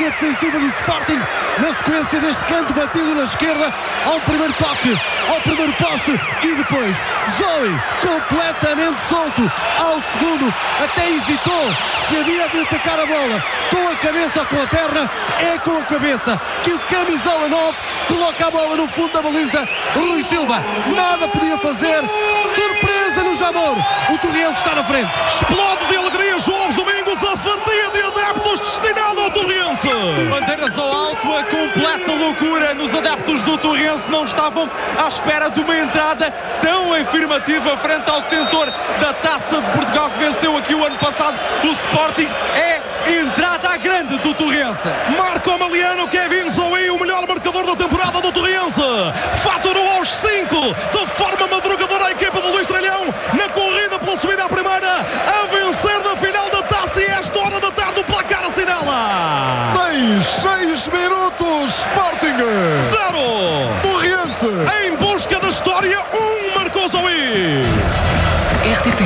defensiva do Sporting, na sequência deste canto batido na esquerda, ao primeiro toque, ao primeiro poste, e depois Zoe completamente solto ao segundo, até hesitou se havia de atacar a bola com a cabeça ou com a perna. É com a cabeça que o camisola 9 coloca a bola no fundo da baliza. Rui Silva nada podia fazer. Surpresa no Jamor, o Torriense está na frente. Explode de alegria João Domingos, a fatia de adeptos destinada ao Torriense. Bandeiras ao alto, a completa loucura nos adeptos do Torriense. Não estavam à espera de uma entrada tão afirmativa frente ao detentor da Taça de Portugal, que venceu aqui o ano passado o Sporting. É entrada à grande do Torriense. Marco Maliano, Kevin Zoe, o melhor marcador da temporada do Torriense, faturou aos 5 de forma madrugadora a equipa do Luís Tralhão na corrida pela subida à primeira, a vencer na final da Taça, e esta hora da tarde o placar assinala 6 minutos, Sporting 0 Torriense em busca da história. Marcou Zoe. RTP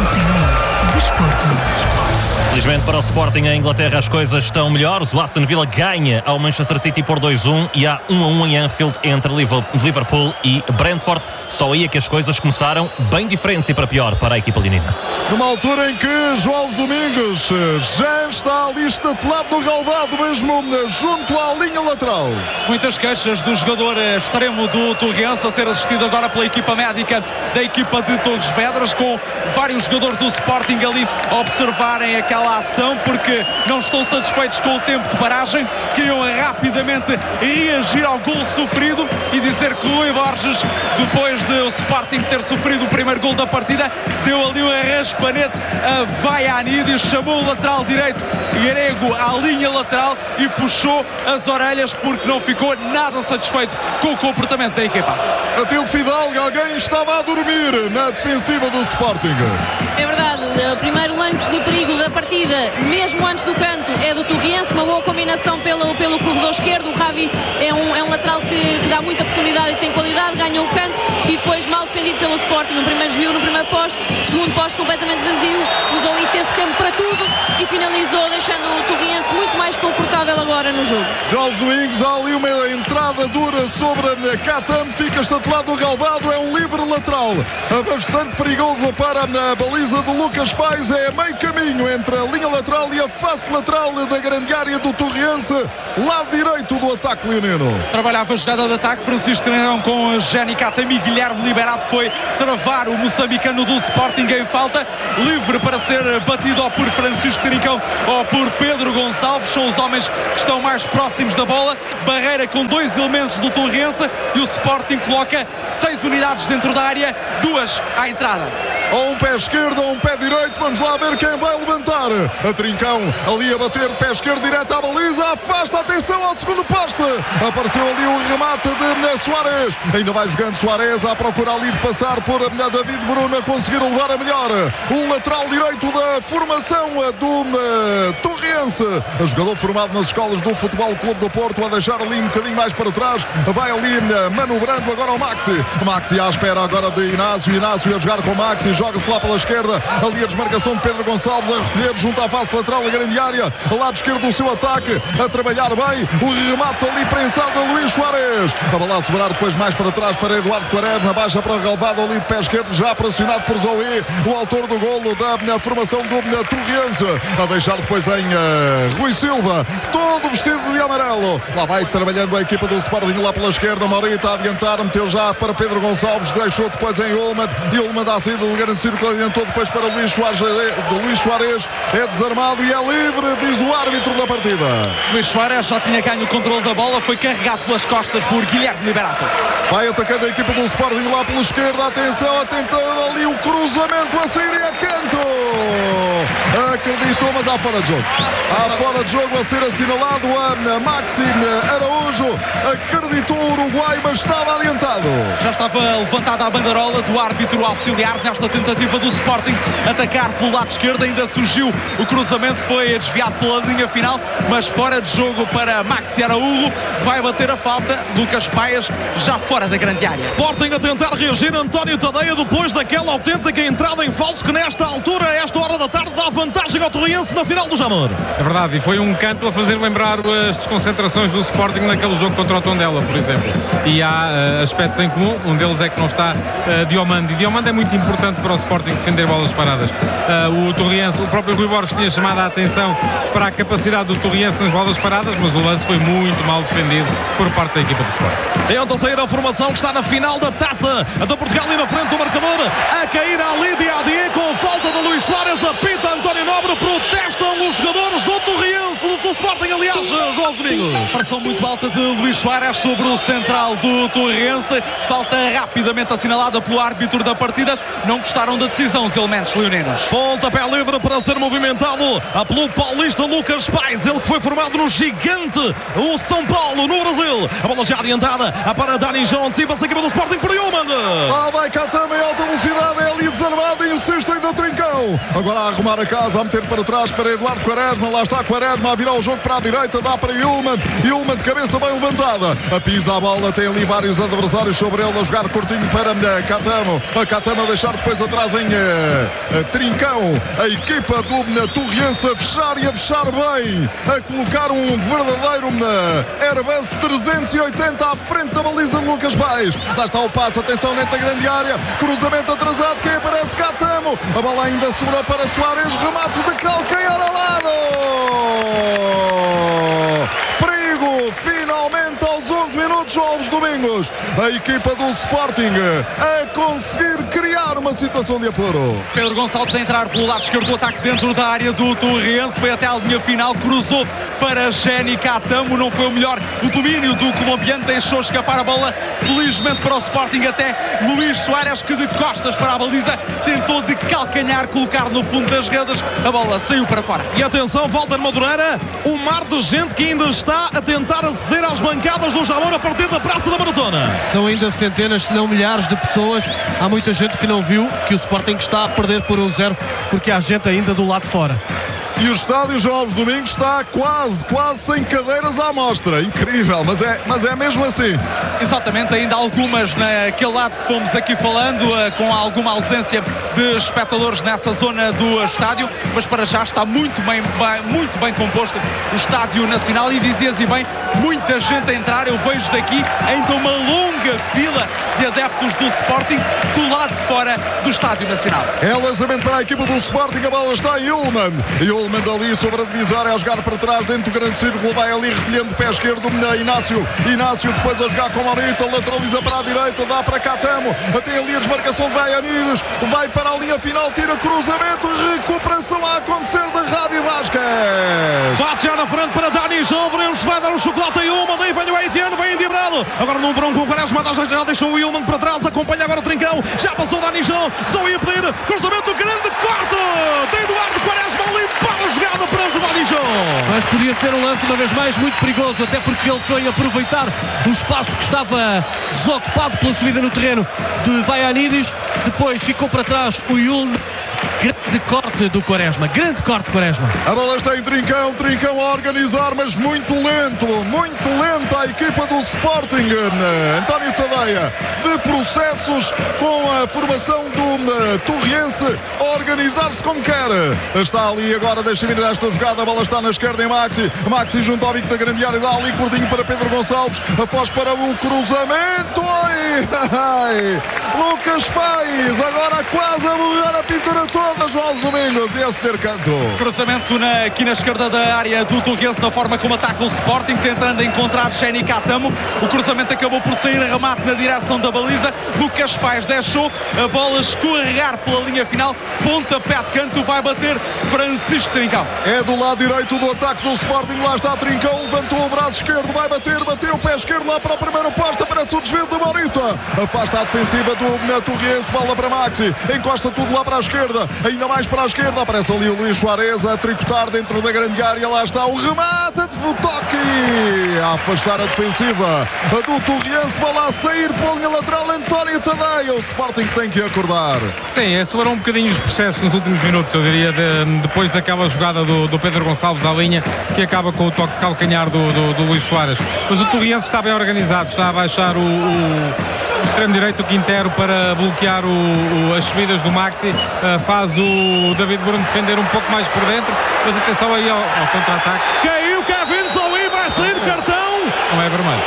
Antena Desporto. Felizmente para o Sporting em Inglaterra as coisas estão melhores. O Aston Villa ganha ao Manchester City por 2-1 e há 1-1 em Anfield entre Liverpool e Brentford. Só aí é que as coisas começaram bem diferentes e para pior para a equipa leonina. Numa altura em que João Domingos já está ali estatelado no relvado, mesmo junto à linha lateral. Muitas queixas do jogador extremo do Torriense, a ser assistido agora pela equipa médica da equipa de Torres Vedras, com vários jogadores do Sporting ali a observarem aquela ação, porque não estão satisfeitos com o tempo de paragem, queriam rapidamente reagir ao gol sofrido e dizer que Rui Borges, depois de o Sporting ter sofrido o primeiro gol da partida, deu ali um raspanete a Vaianidis, chamou o lateral direito Grego à linha lateral e puxou as orelhas, porque não ficou nada satisfeito com o comportamento da equipa. Atilde Fidalgo, alguém estava a dormir na defensiva do Sporting. É verdade, o primeiro lance de perigo da partida, mesmo antes do canto, é do Torriense, uma boa combinação pelo corredor esquerdo. O Ravi é um lateral que dá muita profundidade e tem qualidade, ganha o canto, e depois mal defendido pelo Sporting. No primeiro desvio, no primeiro poste, segundo poste completamente vazio, usou o intenso tempo para tudo e finalizou, deixando o Torriense muito mais confortável agora no jogo. Jorge Domingos, há ali uma entrada dura sobre Catam, fica estatelado no relvado, é um livre lateral bastante perigoso para a baliza de Lucas Pais. É meio caminho entre a linha lateral e a face lateral da grande área do Torriense, lado direito do ataque leonino. Trabalhava a jogada de ataque Francisco Trincão com Jenny Catam e Guilherme Liberato foi travar o moçambicano do Sporting em falta, livre para ser batido ou por Francisco Trincão ou por Pedro Gonçalves. São os homens que estão mais próximos da bola. Barreira com 2 elementos do Torriense e o Sporting coloca 6 unidades dentro da área, 2 à entrada. Ou um pé esquerdo ou um pé direito, vamos lá ver quem vai levantar. A Trincão ali a bater, pé esquerdo direto à baliza, afasta, atenção ao segundo poste. Apareceu ali o remate de Soares, ainda vai jogando Soares à procura ali de passar por David Bruno, a conseguir levar a melhor. O lateral direito da formação do Torriense, jogador formado nas escolas do Futebol Clube do Porto, a deixar ali um bocadinho mais para trás, vai ali manobrando agora o Maxi à espera agora de Inácio a jogar com o Maxi, joga-se lá pela esquerda, ali a desmarcação de Pedro Gonçalves a recolher junto à face lateral da grande área, ao lado esquerdo do seu ataque, a trabalhar bem, o remate ali prensado a Luís Soares, a bola a sobrar depois mais para trás para Eduardo Quaresma, baixa para o relvado ali de pé esquerdo, já pressionado por Zoe, o autor do golo da formação do Torriense, a deixar depois em Rui Silva, todo vestido de amarelo, lá vai trabalhando a equipa do Sporting lá pela esquerda, Morita a adiantar, meteu já para Pedro Gonçalves, deixou depois em Ulmad, e Ulmad à saída do grande círculo, adiantou depois para Luís Soares, é desarmado e é livre, diz o árbitro da partida. Luís Soares já tinha ganho o controle da bola, foi carregado pelas costas por Guilherme Liberato. Vai atacando a equipa do Sporting lá pela esquerda, atenção, atentando ali o cruzamento a sair e a canto. Acreditou, mas há fora de jogo. Há fora de jogo a ser assinalado a Maxi Araújo. Acreditou o Uruguai, mas estava adiantado. Já estava levantada a banderola do árbitro auxiliar nesta tentativa do Sporting atacar pelo lado esquerdo. Ainda surgiu o cruzamento, foi desviado pela linha final, mas fora de jogo para Maxi Araújo. Vai bater a falta, Lucas Paias já fora da grande área. Sporting a tentar reagir, António Tadeia, depois daquela autêntica entrada em falso que nesta altura, a esta hora da tarde, dá vantagem vantagem ao Torriense na final do Jamor. É verdade, e foi um canto a fazer lembrar as desconcentrações do Sporting naquele jogo contra o Tondela, por exemplo. E há aspectos em comum, um deles é que não está Diomande. E Diomande é muito importante para o Sporting defender bolas paradas. O Torriense, o próprio Rui Borges tinha chamado a atenção para a capacidade do Torriense nas bolas paradas, mas o lance foi muito mal defendido por parte da equipa do Sporting. Tenta sair a formação que está na final da Taça da Portugal e na frente do marcador, a cair ali Diadie com falta de Luís Soares, apita António Nobre, protestam os jogadores do Torriense, do Sporting, aliás, João Domingos. Pressão muito alta de Luís Soares sobre o central do Torriense, falta rapidamente assinalada pelo árbitro da partida, não gostaram da decisão os elementos leoninos. Pontapé livre para ser movimentado pelo paulista Lucas Paes, ele que foi formado no gigante, o São Paulo, no Brasil. A bola já adiantada para Dani Jones, e passa a equipa do Sporting por Yulman. Lá vai Catama em alta velocidade, é ali desarmado e insiste ainda Trincão. Agora a arrumar a casa, a meter para trás para Eduardo Quaresma, lá está Quaresma a virar o jogo para a direita, dá para Yulman de cabeça bem levantada, a pisa a bola, tem ali vários adversários sobre ele, a jogar curtinho para Catamo, a Catama a deixar depois atrás em Trincão, a equipa do Torriense a fechar e a fechar bem, a colocar um verdadeiro Airbus 380 à frente da baliza de Lucas Paes. Lá está o passo, atenção dentro da grande área, cruzamento atrasado, quem aparece? Catamo, a bola ainda sobrou para Soares, remate de calcanhar ao lado. Perigo, finalmente aos 11 minutos, João Domingos, a equipa do Sporting a conseguir criar uma situação de apuro. Pedro Gonçalves a entrar pelo lado esquerdo do ataque dentro da área do Torriense, foi até à linha final, cruzou para Jenny Catamo, não foi o melhor, o domínio do colombiano deixou escapar a bola, felizmente para o Sporting até Luís Soares, que de costas para a baliza tentou de calcanhar colocar no fundo das redes, a bola saiu para fora. E atenção, Walter Madureira, o mar de gente que ainda está a tentar aceder às bancadas do Jamor a partir da Praça da Maratona. São ainda centenas, se não milhares de pessoas. Há muita gente que não viu que o Sporting está a perder por 1-0, porque há gente ainda do lado de fora. E o estádio João Domingos está quase sem cadeiras à mostra. Incrível, mas é mesmo assim. Exatamente, ainda algumas naquele lado que fomos aqui falando, com alguma ausência de espectadores nessa zona do estádio, mas para já está muito bem composto o Estádio Nacional, e dizias e bem, muita gente a entrar. Eu vejo daqui ainda uma longa fila de adeptos do Sporting do lado de fora do Estádio Nacional. É lançamento para a equipa do Sporting, a bola está em Yulman ali sobre a divisória, a jogar para trás dentro do grande círculo, vai ali recolhendo pé esquerdo Inácio depois a jogar com Morita, lateraliza para a direita, dá para Catamo, tem ali a desmarcação de Vaianides, vai para a linha final, tira cruzamento, recuperação a acontecer de Rabi Vasquez. Bate já na frente para Dani Jones, vai dar um chocolate a Yulman, daí vem o Haitiano, bem endiabrado, agora num bronco com o Quaresma, já deixou o Yulman para trás, acompanha agora o Trincão, já passou o Dani Jones, só ia pedir cruzamento, grande corte de Eduardo Quaresma ali para a jogada perante o Dani Jones. Mas podia ser um lance uma vez mais muito perigoso, até porque ele foi aproveitar o espaço que estava desocupado pela subida no terreno de Vaianides, depois ficou para trás o Yulman. Grande corte do Quaresma, grande corte de Quaresma. A bola está em Trincão a organizar, mas muito lento a equipa do Sporting. António Tadeia, de processos com a formação do Torriense, a organizar-se como quer. Está ali agora, deixa vir esta jogada, a bola está na esquerda em Maxi junto ao bico da grande área, dá ali curtinho para Pedro Gonçalves, a foz para o cruzamento. Lucas Paes, agora quase a borrar a pintura toda, João Domingos, e a ceder canto. Cruzamento aqui na esquerda da área do Torriense, na forma como ataca o Sporting, tentando encontrar Jenny Catamo. O cruzamento acabou por sair, remate na direção da baliza. Lucas Paes deixou a bola escorregar pela linha final, pontapé de canto, vai bater Francisco Trincão. É do lado direito do ataque do Sporting, lá está Trincão, levantou o braço esquerdo, vai bateu o pé esquerdo lá para a primeira posta, parece o desvio de Morita, afasta a defensiva do Torriense, bola para Maxi, encosta tudo lá para a esquerda, ainda mais para a esquerda, aparece ali o Luís Soares a tricotar dentro da grande área, lá está o remate de toque, a afastar a defensiva do Torriense, bola a sair pela linha lateral, António Tadeia, o Sporting tem que acordar. Sim, foram um bocadinho os processos nos últimos minutos, eu diria, depois daquela jogada do Pedro Gonçalves à linha, que acaba com o toque de calcanhar do Luís Soares, mas o Torriense está bem organizado, está a baixar O extremo direito, o Quintero, para bloquear as subidas do Maxi, faz o David Bruno defender um pouco mais por dentro, mas atenção aí ao contra-ataque. Caiu Kevin Zoe, vai sair de cartão. Não é vermelho.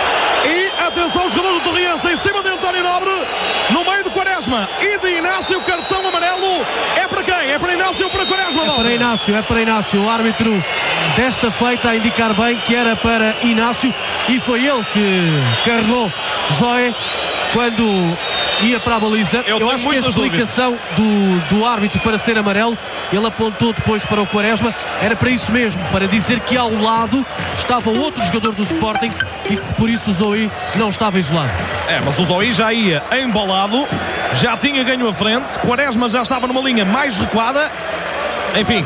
E atenção, os jogadores do Torriense em cima de António Nobre, no meio de Quaresma e de Inácio, cartão amarelo. É para quem? É para Inácio ou para Quaresma? É para Inácio. O árbitro desta feita a indicar bem que era para Inácio e foi ele que carregou Zoe quando ia para a baliza. Eu acho que a explicação do árbitro para ser amarelo, ele apontou depois para o Quaresma, era para isso mesmo, para dizer que ao lado estava outro jogador do Sporting e que por isso o Zoe não estava isolado. Mas o Zoe já ia embalado, já tinha ganho a frente, Quaresma já estava numa linha mais recuada. Enfim,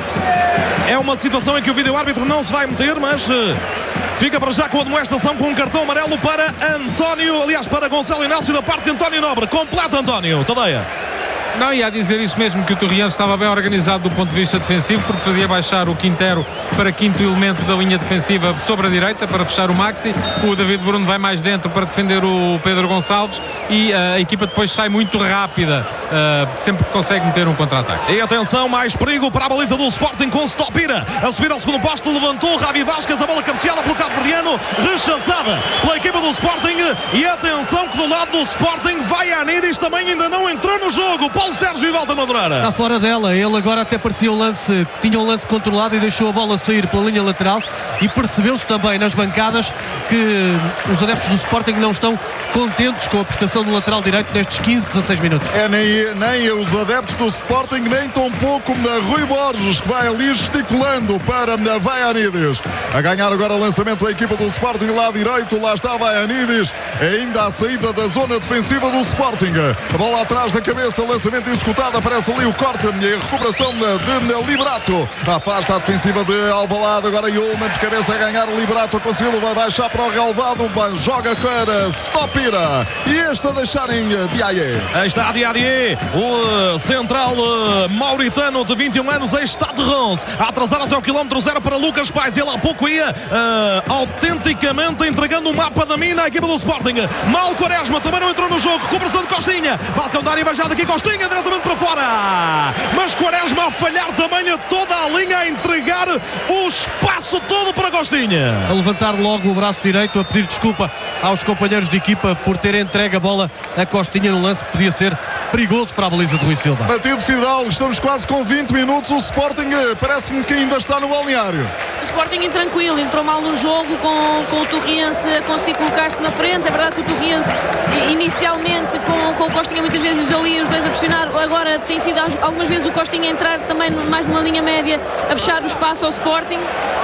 é uma situação em que o vídeo-árbitro não se vai meter, mas fica para já com a demonstração, com um cartão amarelo para António, aliás, para Gonçalo Inácio da parte de António Nobre. Completa, António. Tadeia. Não, ia dizer isso mesmo, que o Torriense estava bem organizado do ponto de vista defensivo, porque fazia baixar o Quintero para quinto elemento da linha defensiva sobre a direita, para fechar o Maxi. O David Bruno vai mais dentro para defender o Pedro Gonçalves e a equipa depois sai muito rápida, sempre que consegue meter um contra-ataque. E atenção, mais perigo para a baliza do Sporting com Stopira a subir ao segundo posto, levantou Ravi Vasquez, a bola cabeceada pelo Cabo Verdeano, rechaçada pela equipa do Sporting. E atenção que do lado do Sporting vai a Anidis, também ainda não entrou no jogo. Paulo Sérgio e volta a Madureira. Está fora dela, ele agora até parecia tinha um lance controlado e deixou a bola sair pela linha lateral e percebeu-se também nas bancadas que os adeptos do Sporting não estão contentes com a prestação do lateral direito nestes 15, 16 minutos. Nem os adeptos do Sporting, nem tão pouco Rui Borges, que vai ali gesticulando para Vaianides. A ganhar agora o lançamento da equipa do Sporting lá direito, lá está Vaianides, ainda à saída da zona defensiva do Sporting. A bola atrás da cabeça, lançamento executado, aparece ali o corte e a recuperação de Liberato. Afasta a defensiva de Alvalade, agora Yulman de cabeça a ganhar, Liberato conseguiu, vai baixar para o relvado, joga para Stopira e este a deixarem Diaye. Aí está Diaye, o central mauritano de 21 anos, está de Rons, a atrasar até o quilómetro 0 para Lucas Paes. Ele há pouco ia autenticamente entregando o mapa da mina à equipa do Sporting. Mal Quaresma também não entrou no jogo, recuperação de Costinha, balcão da área, vai já daqui Costinha diretamente para fora, mas Quaresma a falhar também a toda a linha, a entregar o espaço todo para Costinha, a levantar logo o braço direito, a pedir desculpa aos companheiros de equipa por ter entregue a bola a Costinha no lance que podia ser perigoso para a baliza de Rui Silva. Batido Fidal, estamos quase com 20 minutos, o Sporting parece-me que ainda está no balneário. O Sporting intranquilo, entrou mal no jogo com o Torriense a conseguir colocar-se na frente. É verdade que o Torriense inicialmente com o Costinha muitas vezes os dois a pressionar, agora tem sido algumas vezes o Costinha a entrar também mais numa linha média a fechar o espaço ao Sporting.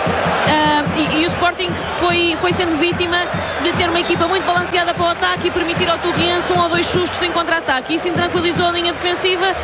E o Sporting foi sendo vítima de ter uma equipa muito balanceada para o ataque e permitir ao Torriense um ou dois sustos em contra-ataque. Isso intranquilizou a linha defensiva.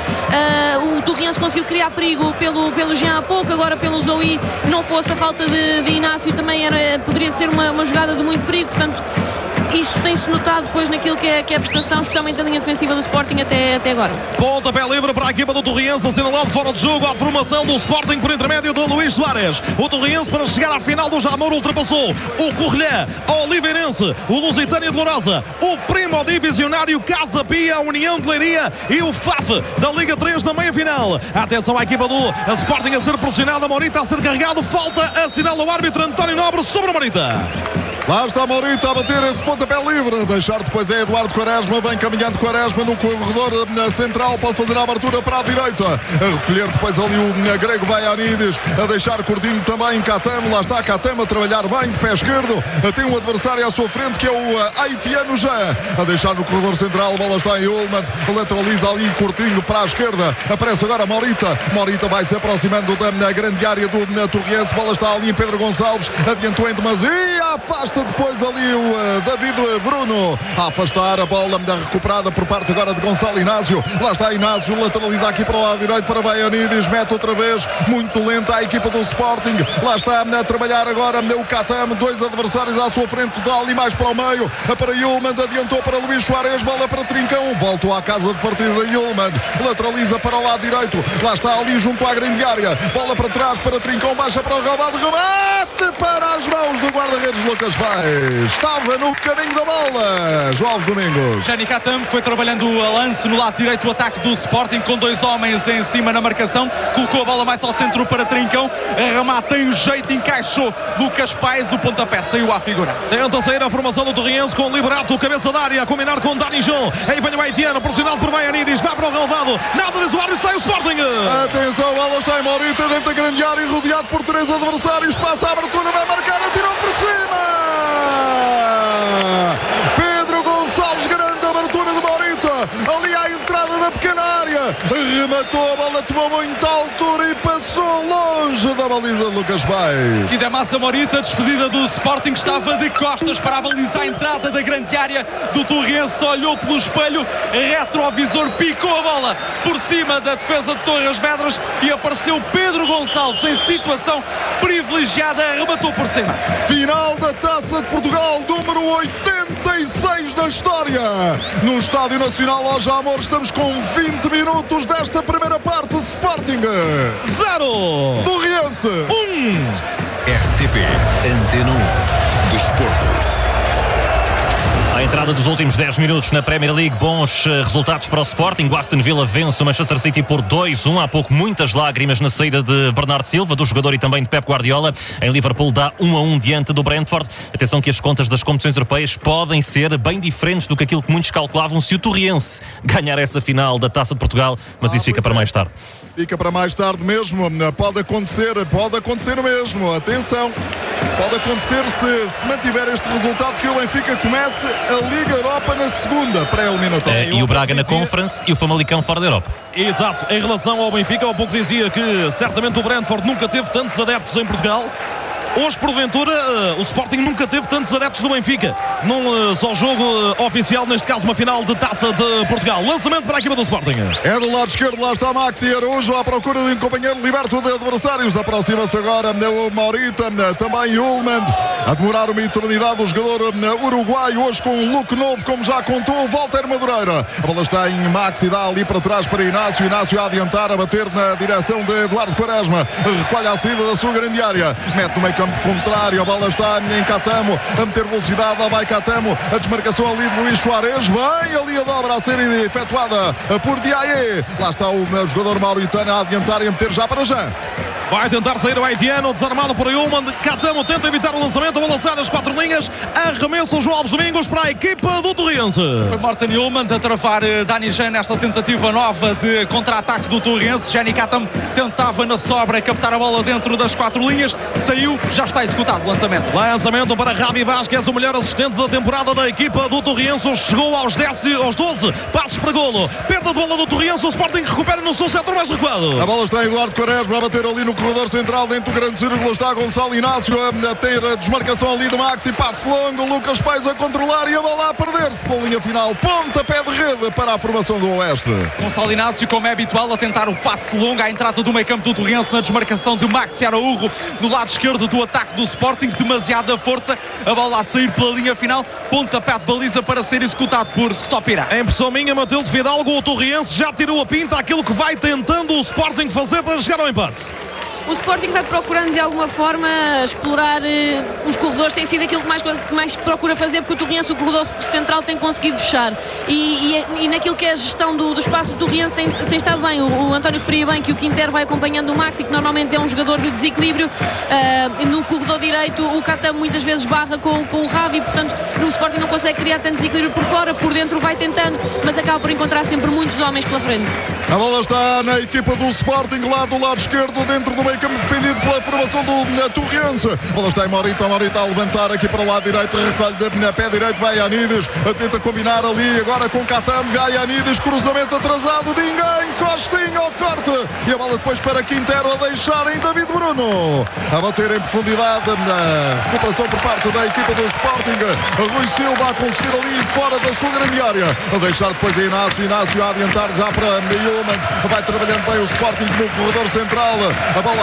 O Torriense conseguiu criar perigo pelo Jean há pouco, agora pelo Zoe, não fosse a falta de Inácio também poderia ser uma jogada de muito perigo, portanto isso tem-se notado depois naquilo que é a prestação, especialmente da linha defensiva do Sporting até agora. Pontapé livre para a equipa do Torriense, assinalado fora de jogo a formação do Sporting por intermédio de Luís Soares. O Torriense, para chegar à final do Jamor, ultrapassou o Corrilhã, o Oliveirense, o Lusitânia de Lourosa, o Primo Divisionário Casa Pia, a União de Leiria e o FAF da Liga 3 na meia-final. Atenção à equipa do Sporting a ser pressionada, Morita a ser carregado, falta, assinala o árbitro António Nobre sobre Morita. Lá está Morita a bater esse pontapé livre, deixar depois é Eduardo Quaresma, vem caminhando Quaresma no corredor central, pode fazer a abertura para a direita, a recolher depois ali o grego Vaianides, a deixar curtinho também Catam, lá está Catam a trabalhar bem de pé esquerdo, tem um adversário à sua frente que é o haitiano Jean, a deixar no corredor central, a bola está em Ullmann, lateraliza ali curtinho para a esquerda, aparece agora Morita vai se aproximando da grande área do Torriense, bola está ali em Pedro Gonçalves, adiantou em demasia, afasta depois ali o David Bruno a afastar a bola recuperada por parte agora de Gonçalo Inácio. Lá está Inácio, lateraliza aqui para o lado direito para Vaianides, mete outra vez, muito lenta a equipa do Sporting. Lá está a trabalhar agora o Catam, dois adversários à sua frente, dá ali mais para o meio, para Yulman, adiantou para Luís Soares, bola para Trincão, voltou à casa de partida Yulman, lateraliza para o lado direito, lá está ali junto à grande área, bola para trás para Trincão, baixa para o relvado, remate! remate para as mãos do guarda-redes Lucas Paes. Estava no caminho da bola, João Domingos. Jani Katam foi trabalhando o lance no lado direito do ataque do Sporting, com 2 homens em cima na marcação, colocou a bola mais ao centro para Trincão, remate tem jeito, encaixou Lucas Paes, o pontapé saiu à figura. Tenta sair a formação do Torriense com Liberato, cabeça da área, a combinar com Dani João. Aí vem o Haitiano, pressionado por Baianidis, vai para o relevado, nada diz o árbitro, sai o Sporting. Atenção, ela está em Morita, dentro da grande área, rodeado por 3 adversários, passa a abertura, vai marcar, atirou por cima. Pedro Gonçalves, grande abertura de Morita, ali à entrada da pequena área, rematou a bola, tomou muita altura e passou longe da baliza de Lucas Paes. E da Massa Morita, despedida do Sporting, que estava de costas para a baliza, a entrada da grande área do Torriense, olhou pelo espelho, retrovisor, picou a bola por cima da defesa de Torres Vedras e apareceu Pedro Gonçalves em situação privilegiada, arrematou por cima. Final da Taça de Portugal, número 86 da história. No Estádio Nacional Los Amor, estamos com 20 minutos desta primeira parte. Sporting 0, Torriense 1. RTP Antena 1 Desporto. À entrada dos últimos 10 minutos na Premier League, bons resultados para o Sporting. O Aston Villa vence o Manchester City por 2-1. Há pouco muitas lágrimas na saída de Bernardo Silva, do jogador e também de Pep Guardiola. Em Liverpool dá 1-1 diante do Brentford. Atenção que as contas das competições europeias podem ser bem diferentes do que aquilo que muitos calculavam se o Torriense ganhar essa final da Taça de Portugal, mas isso fica para mais tarde. Fica para mais tarde mesmo, pode acontecer mesmo, atenção, pode acontecer se mantiver este resultado que o Benfica comece a Liga Europa na segunda pré-eliminatória. E o Braga na Conference e o Famalicão fora da Europa. Exato, em relação ao Benfica, há pouco dizia que certamente o Brentford nunca teve tantos adeptos em Portugal. Hoje, porventura, o Sporting nunca teve tantos adeptos do Benfica num só jogo oficial, neste caso uma final de Taça de Portugal. Lançamento para a equipa do Sporting. É do lado esquerdo, lá está Maxi Araújo à procura de um companheiro liberto de adversários. Aproxima-se agora o Morita, também Ullmann. A demorar uma eternidade o jogador uruguaio, hoje com um look novo, como já contou o Walter Madureira. A bola está em Maxi, dá ali para trás para Inácio. Inácio a adiantar, a bater na direção de Eduardo Quaresma. Recolhe a saída da sua grande área. Mete no meio campo contrário, a bola está em Catamo, a meter velocidade, lá vai Catamo, a desmarcação ali de Luís Soares, bem ali a dobra a ser efetuada por Diaye. Lá está o jogador mauritano a adiantar e a meter já para já. Vai tentar sair o Haitiano, desarmado por Ullmann. Catamo tenta evitar o lançamento, a bola sai das 4 linhas, arremessa o João Alves Domingos para a equipa do Torriense. Foi Martin Ullmann a travar Dani Jean nesta tentativa nova de contra-ataque do Torriense. Jani Katam tentava na sobra captar a bola dentro das 4 linhas, saiu, já está executado o lançamento. Lançamento para Javi Vázquez, o melhor assistente da temporada da equipa do Torriense. Chegou aos 12 passos para golo. Perda de bola do Torriense, o Sporting recupera no seu setor mais recuado. A bola está em Eduardo Quaresma a bater ali no corredor central, dentro do grande círculo está Gonçalo Inácio a ter a desmarcação ali do Maxi, passe longo, Lucas Paes a controlar e a bola a perder-se pela linha final, pontapé de rede para a formação do Oeste. Gonçalo Inácio, como é habitual, a tentar o passe longo à entrada do meio campo do Torriense na desmarcação de Maxi Araújo no lado esquerdo do ataque do Sporting, demasiada força, a bola a sair pela linha final, pontapé de baliza para ser executado por Stopira. A impressão minha, Matilde Fidalgo, o Torriense já tirou a pinta aquilo que vai tentando o Sporting fazer para chegar ao empate. O Sporting vai procurando de alguma forma explorar os corredores, tem sido aquilo que mais procura fazer, porque o Torriense, o corredor central, tem conseguido fechar e naquilo que é a gestão do espaço do Torriense tem estado bem. O António referia bem que o Quintero vai acompanhando o Maxi, que normalmente é um jogador de desequilíbrio. No corredor direito o Catamo muitas vezes barra com o Ravi, portanto o Sporting não consegue criar tanto desequilíbrio por fora, por dentro vai tentando, mas acaba por encontrar sempre muitos homens pela frente. A bola está na equipa do Sporting, lá do lado esquerdo, dentro do meio campo, defendido pela formação do Torriense. A bola está em Morita a levantar aqui para o lado direito, recolhe na pé direito, vai Ianides, tenta combinar ali agora com Catamo, vai Ianides, cruzamento atrasado, ninguém, Costinha ao corte, e a bola depois para Quintero a deixar em David Bruno, a bater em profundidade, na recuperação por parte da equipa do Sporting. Rui Silva a conseguir ali fora da sua grande área, a deixar depois a Inácio a adiantar já para Ullmann, vai trabalhando bem o Sporting no corredor central, a bola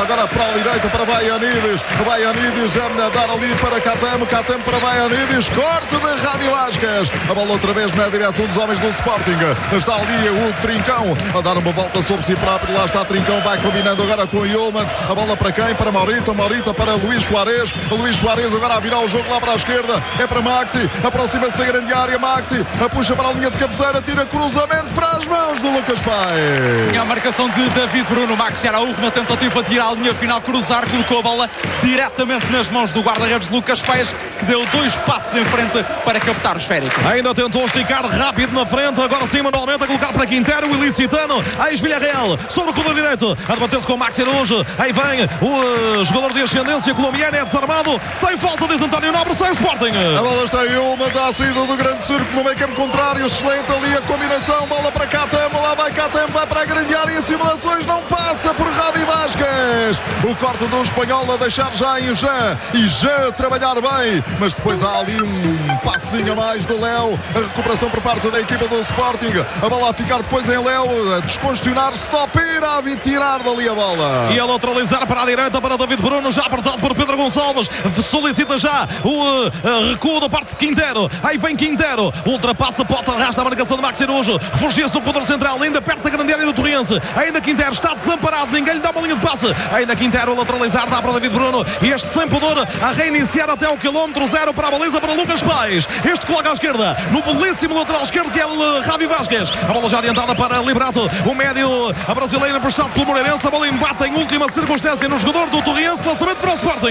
agora para a direita, para Baianides. Baianides a dar ali para Katem para Baianides. Corte de Javi Vázquez. A bola outra vez na direção dos homens do Sporting. Está ali o Trincão a dar uma volta sobre si próprio. Lá está Trincão, vai combinando agora com o Yulman. A bola para quem? Para Maurito para Luís Soares. Luís Soares agora a virar o jogo lá para a esquerda. É para Maxi. Aproxima-se da grande área. Maxi puxa para a linha de cabeceira. Tira cruzamento para as mãos do Lucas Paes. E a marcação de David Bruno. Maxi era a última tentativa de tirar a linha final, cruzar, colocou a bola diretamente nas mãos do guarda-redes Lucas Paes, que deu 2 passos em frente para captar o esférico. Ainda tentou esticar rápido na frente, agora sim manualmente a colocar para Quintero, o ilicitano, ex-Villarreal, sobre o corredor direito, a debater-se com Maxi Araújo. Aí vem o jogador de ascendência colombiana, é desarmado, sem falta, diz António Nobre, sem Sporting. A bola está aí, uma da saída do grande círculo no meio campo contrário, excelente ali a combinação, bola para Katem, lá vai Katem, vai para a grande área, simulações, não passa por Javi Vázquez. O corte do espanhol a deixar já em Jean, e Jean trabalhar bem, mas depois há ali um passinho a mais de Léo, a recuperação por parte da equipa do Sporting, a bola a ficar depois em Léo, a descongestionar, Stopir a tirar dali a bola. E a lateralizar para a direita para David Bruno, já apertado por Pedro Gonçalves, solicita já o recuo da parte de Quintero. Aí vem Quintero, ultrapassa, pota, arrasta a marcação de Maxi Araújo, refugia-se no corredor central, ainda perto da grande área do Torrense. Ainda Quintero está desamparado, ninguém lhe dá uma linha de passe. Ainda Quintero a lateralizar, dá para David Bruno, e este sem pudor a reiniciar até o quilómetro 0 para a baliza para Lucas Paes. Este coloca à esquerda, no belíssimo lateral esquerdo que é o Javi Vázquez. A bola já adiantada para Liberato, o médio a brasileira emprestado pelo Moreirense. A bola embate em última circunstância no jogador do Torrense, lançamento para o Sporting.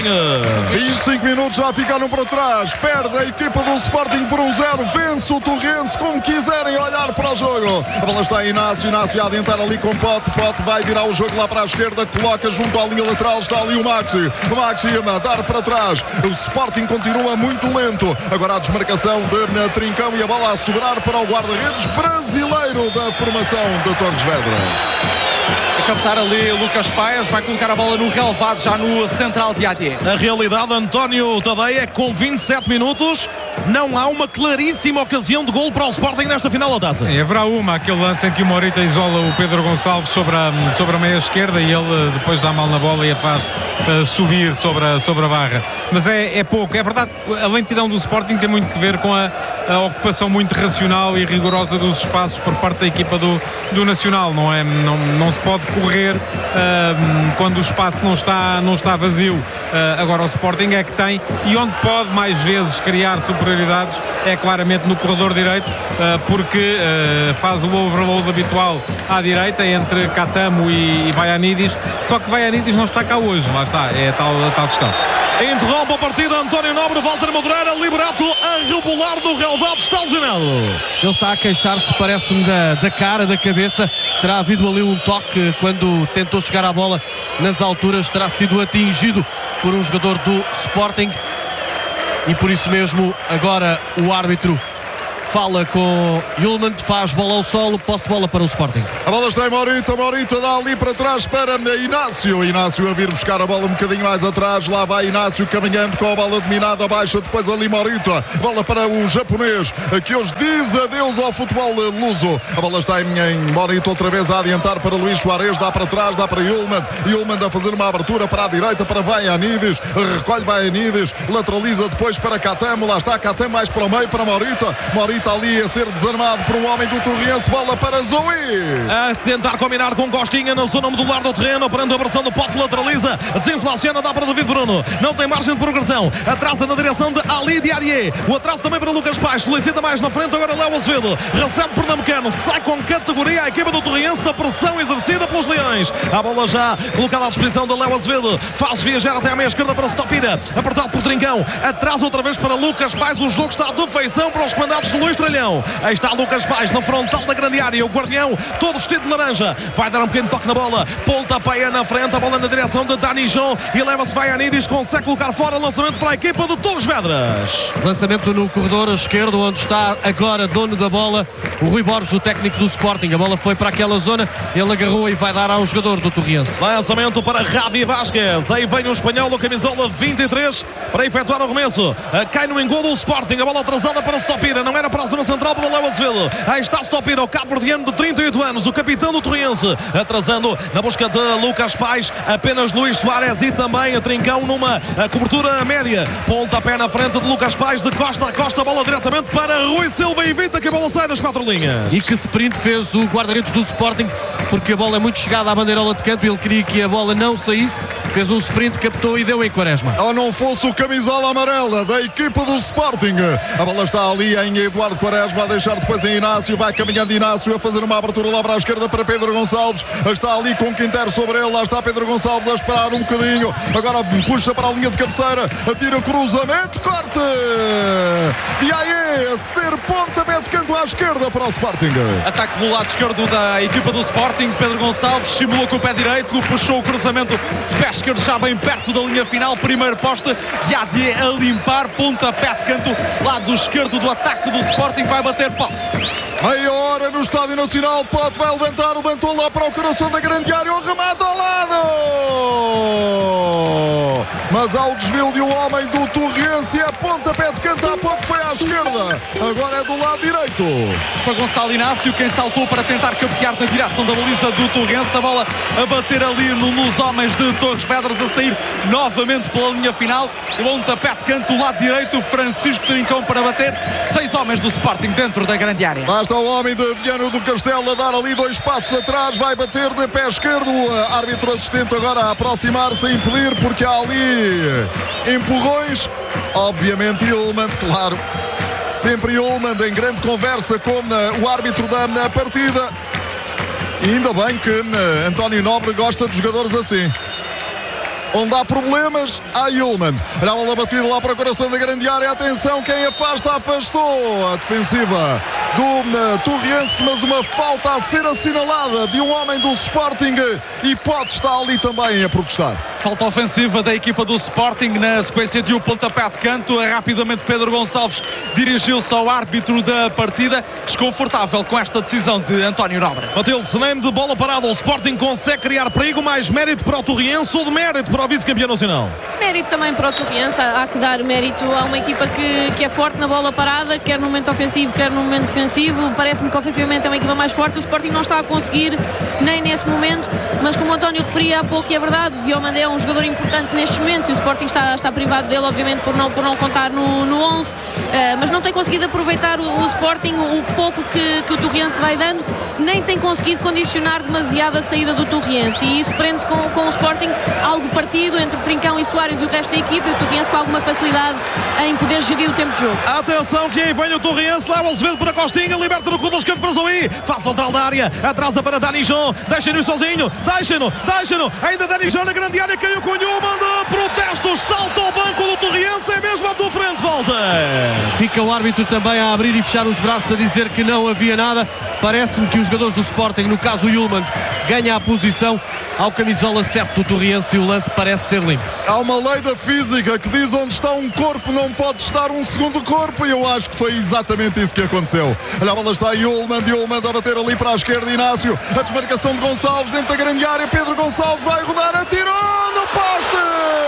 25 minutos já ficaram para trás, perde a equipa do Sporting por 1-0, vence o Torrense como quiserem olhar para o jogo. A bola está em Inácio a adiantar ali com Pote vai virar o jogo lá para a esquerda, coloca junto à linha lateral, está ali o Maxi a dar para trás. O Sporting continua muito lento, agora a desmarcação de Trincão e a bola a sobrar para o guarda-redes brasileiro da formação de Torres Vedras. A captar ali Lucas Paes, vai colocar a bola no relevado já no central de AD. A realidade, António Tadeia, é que com 27 minutos não há uma claríssima ocasião de golo para o Sporting nesta final da taça. Haverá aquele lance em que o Morita isola o Pedro Gonçalves sobre a meia esquerda e ele depois dá mal na bola e a faz subir sobre a barra. Mas é pouco. É verdade, a lentidão do Sporting tem muito que ver com a ocupação muito racional e rigorosa dos espaços por parte da equipa do Nacional. Não se pode correr quando o espaço não está vazio. Agora o Sporting é que tem, e onde pode mais vezes criar superioridades é claramente no corredor direito, porque faz o overload habitual à direita entre Catamo e Baianides, só que Baianides não está cá hoje, lá está, é a tal questão. Interrompe a partida António Nobre, Walter Madureira, Liberato a rebolar do relvado, está lesionado. Ele está a queixar-se, parece-me, da cara, da cabeça. Terá havido ali um toque quando tentou chegar à bola nas alturas, terá sido atingido por um jogador do Sporting e por isso mesmo agora o árbitro fala com Yulman, faz bola ao solo, posse de bola para o Sporting. A bola está em Morita dá ali para trás para Inácio a vir buscar a bola um bocadinho mais atrás, lá vai Inácio caminhando com a bola dominada, baixa depois ali Morita, bola para o japonês, que hoje diz adeus ao futebol luso. A bola está em Morita outra vez a adiantar para Luís Soares, dá para trás, dá para Yulman a fazer uma abertura para a direita para Baianides, recolhe Baianides, lateraliza depois para Catamo, lá está Catamo mais para o meio para Morita ali a ser desarmado por um homem do Torrense, bola para Zoe. A tentar combinar com Costinha na zona modular do terreno, perante a pressão do Pote, lateraliza, desinflaciona, dá para David Bruno, não tem margem de progressão, atrasa na direção de Ali Diarrié, o atraso também para Lucas Paes, solicita mais na frente, agora Léo Azevedo, recebe Pernambucano, sai com categoria a equipa do Torrense da pressão exercida pelos Leões. A bola já colocada à disposição de Léo Azevedo, faz viajar até à meia esquerda para Stopira, apertado por Trincão, atrasa outra vez para Lucas Paes, o jogo está de feição para os comandados de Luís Tralhão. Aí está Lucas Paes na frontal da grande área, o guardião todo vestido de laranja, vai dar um pequeno toque na bola, pontapé na frente, a bola na direção de Dani João e leva-se Baianides, consegue colocar fora, lançamento para a equipa de Torres Vedras. Lançamento no corredor esquerdo, onde está agora dono da bola o Rui Borges, o técnico do Sporting. A bola foi para aquela zona, ele agarrou e vai dar ao jogador do Torrense. Lançamento para Javi Vázquez, aí vem o espanhol, o camisola 23 para efetuar o arremesso, cai no engodo o Sporting, a bola atrasada para Stopira, não era para a zona central para o Léo Azevedo. Aí está Stopiro, o cabo-verdiano de 38 anos, o capitão do Torrense, atrasando na busca de Lucas Paes, apenas Luís Soares e também a Trincão numa cobertura média. Pontapé na frente de Lucas Paes, de costa a costa, bola diretamente para Rui Silva e evita que a bola saia das 4 linhas. E que sprint fez o guarda-redes do Sporting, porque a bola é muito chegada à bandeirola de canto, ele queria que a bola não saísse, fez um sprint, captou e deu em Quaresma. Ou não fosse o camisola amarela da equipa do Sporting. A bola está ali em Eduardo Quaresma, a deixar depois em Inácio, vai caminhando Inácio a fazer uma abertura lá para a esquerda para Pedro Gonçalves, está ali com Quintero sobre ele, lá está Pedro Gonçalves a esperar um bocadinho, agora puxa para a linha de cabeceira, atira cruzamento, corte e aí a ceder pontapé de canto à esquerda para o Sporting. Ataque do lado esquerdo da equipa do Sporting. Pedro Gonçalves simulou com o pé direito, puxou o cruzamento de pé esquerdo já bem perto da linha final, primeiro poste, Yadier a limpar, pontapé de canto, lado esquerdo do ataque do Sporting, vai bater Pote. Meia hora no Estádio Nacional, Pote vai levantou lá para o coração da grande área, o remate ao lado! Mas há o desvio de um homem do Torrense, a pontapé de canto há pouco foi à esquerda, agora é do lado direito. Foi Gonçalo Inácio quem saltou para tentar cabecear na direção da baliza do Torrense, a bola a bater ali nos homens de Torres Vedras, a sair novamente pela linha final, o pontapé de canto do lado direito, Francisco Trincão para bater, 6 homens do Sporting dentro da grande área. Lá está o homem de Viana do Castelo a dar ali 2 passos atrás, vai bater de pé esquerdo, árbitro assistente agora a aproximar-se, a impedir, porque há ali empurrões, obviamente Ullmann, claro, sempre Ullmann em grande conversa com o árbitro da partida, e ainda bem que António Nobre gosta de jogadores assim. Onde há problemas, há Ullmann. Olha a bola batida lá para o coração da grande área. Atenção, quem afastou a defensiva do Torrense, mas uma falta a ser assinalada de um homem do Sporting e Pote está ali também a protestar. Falta ofensiva da equipa do Sporting na sequência de um pontapé de canto. Rapidamente Pedro Gonçalves dirigiu-se ao árbitro da partida, desconfortável com esta decisão de António Nobre. Matheus, nem de bola parada o Sporting consegue criar perigo, mais mérito para o Torrense ou de mérito para o vice-campeão nacional? Mérito também para o Torrense, há que dar mérito a uma equipa que é forte na bola parada, quer no momento ofensivo, quer no momento defensivo. Parece-me que ofensivamente é uma equipa mais forte, o Sporting não está a conseguir nem nesse momento, mas como o António referia há pouco, e é verdade, o Diomandé é um jogador importante nestes momentos e o Sporting está privado dele, obviamente, por não contar no 11, mas não tem conseguido aproveitar o Sporting, o pouco que o Torrense vai dando, nem tem conseguido condicionar demasiado a saída do Torrense, e isso prende-se com o Sporting algo partido entre Trincão e Soares e o resto da equipe, e o Torrense com alguma facilidade em poder gerir o tempo de jogo. Atenção que aí vem o Torrense, leva o Azevedo para a costinha, liberta no corredor esquerdo para Zoui, faz lateral da área, atrasa para Dani João, deixa-no sozinho, deixa-no, ainda Dani João na grande área, caiu com o Newman de protestos, salta ao banco do Torrense, é mesmo à tua frente, volta. Fica o árbitro também a abrir e fechar os braços, a dizer que não havia nada. Parece-me que os jogadores do Sporting, no caso o Ullmann, ganha a posição ao camisola 7 do Torrense e o lance parece ser limpo. Há uma lei da física que diz onde está um corpo não pode estar um segundo corpo, e eu acho que foi exatamente isso que aconteceu. Olha, a bola está aí, Ullmann a bater ali para a esquerda, Inácio, a desmarcação de Gonçalves dentro da grande área, Pedro Gonçalves vai rodar, atirou no poste!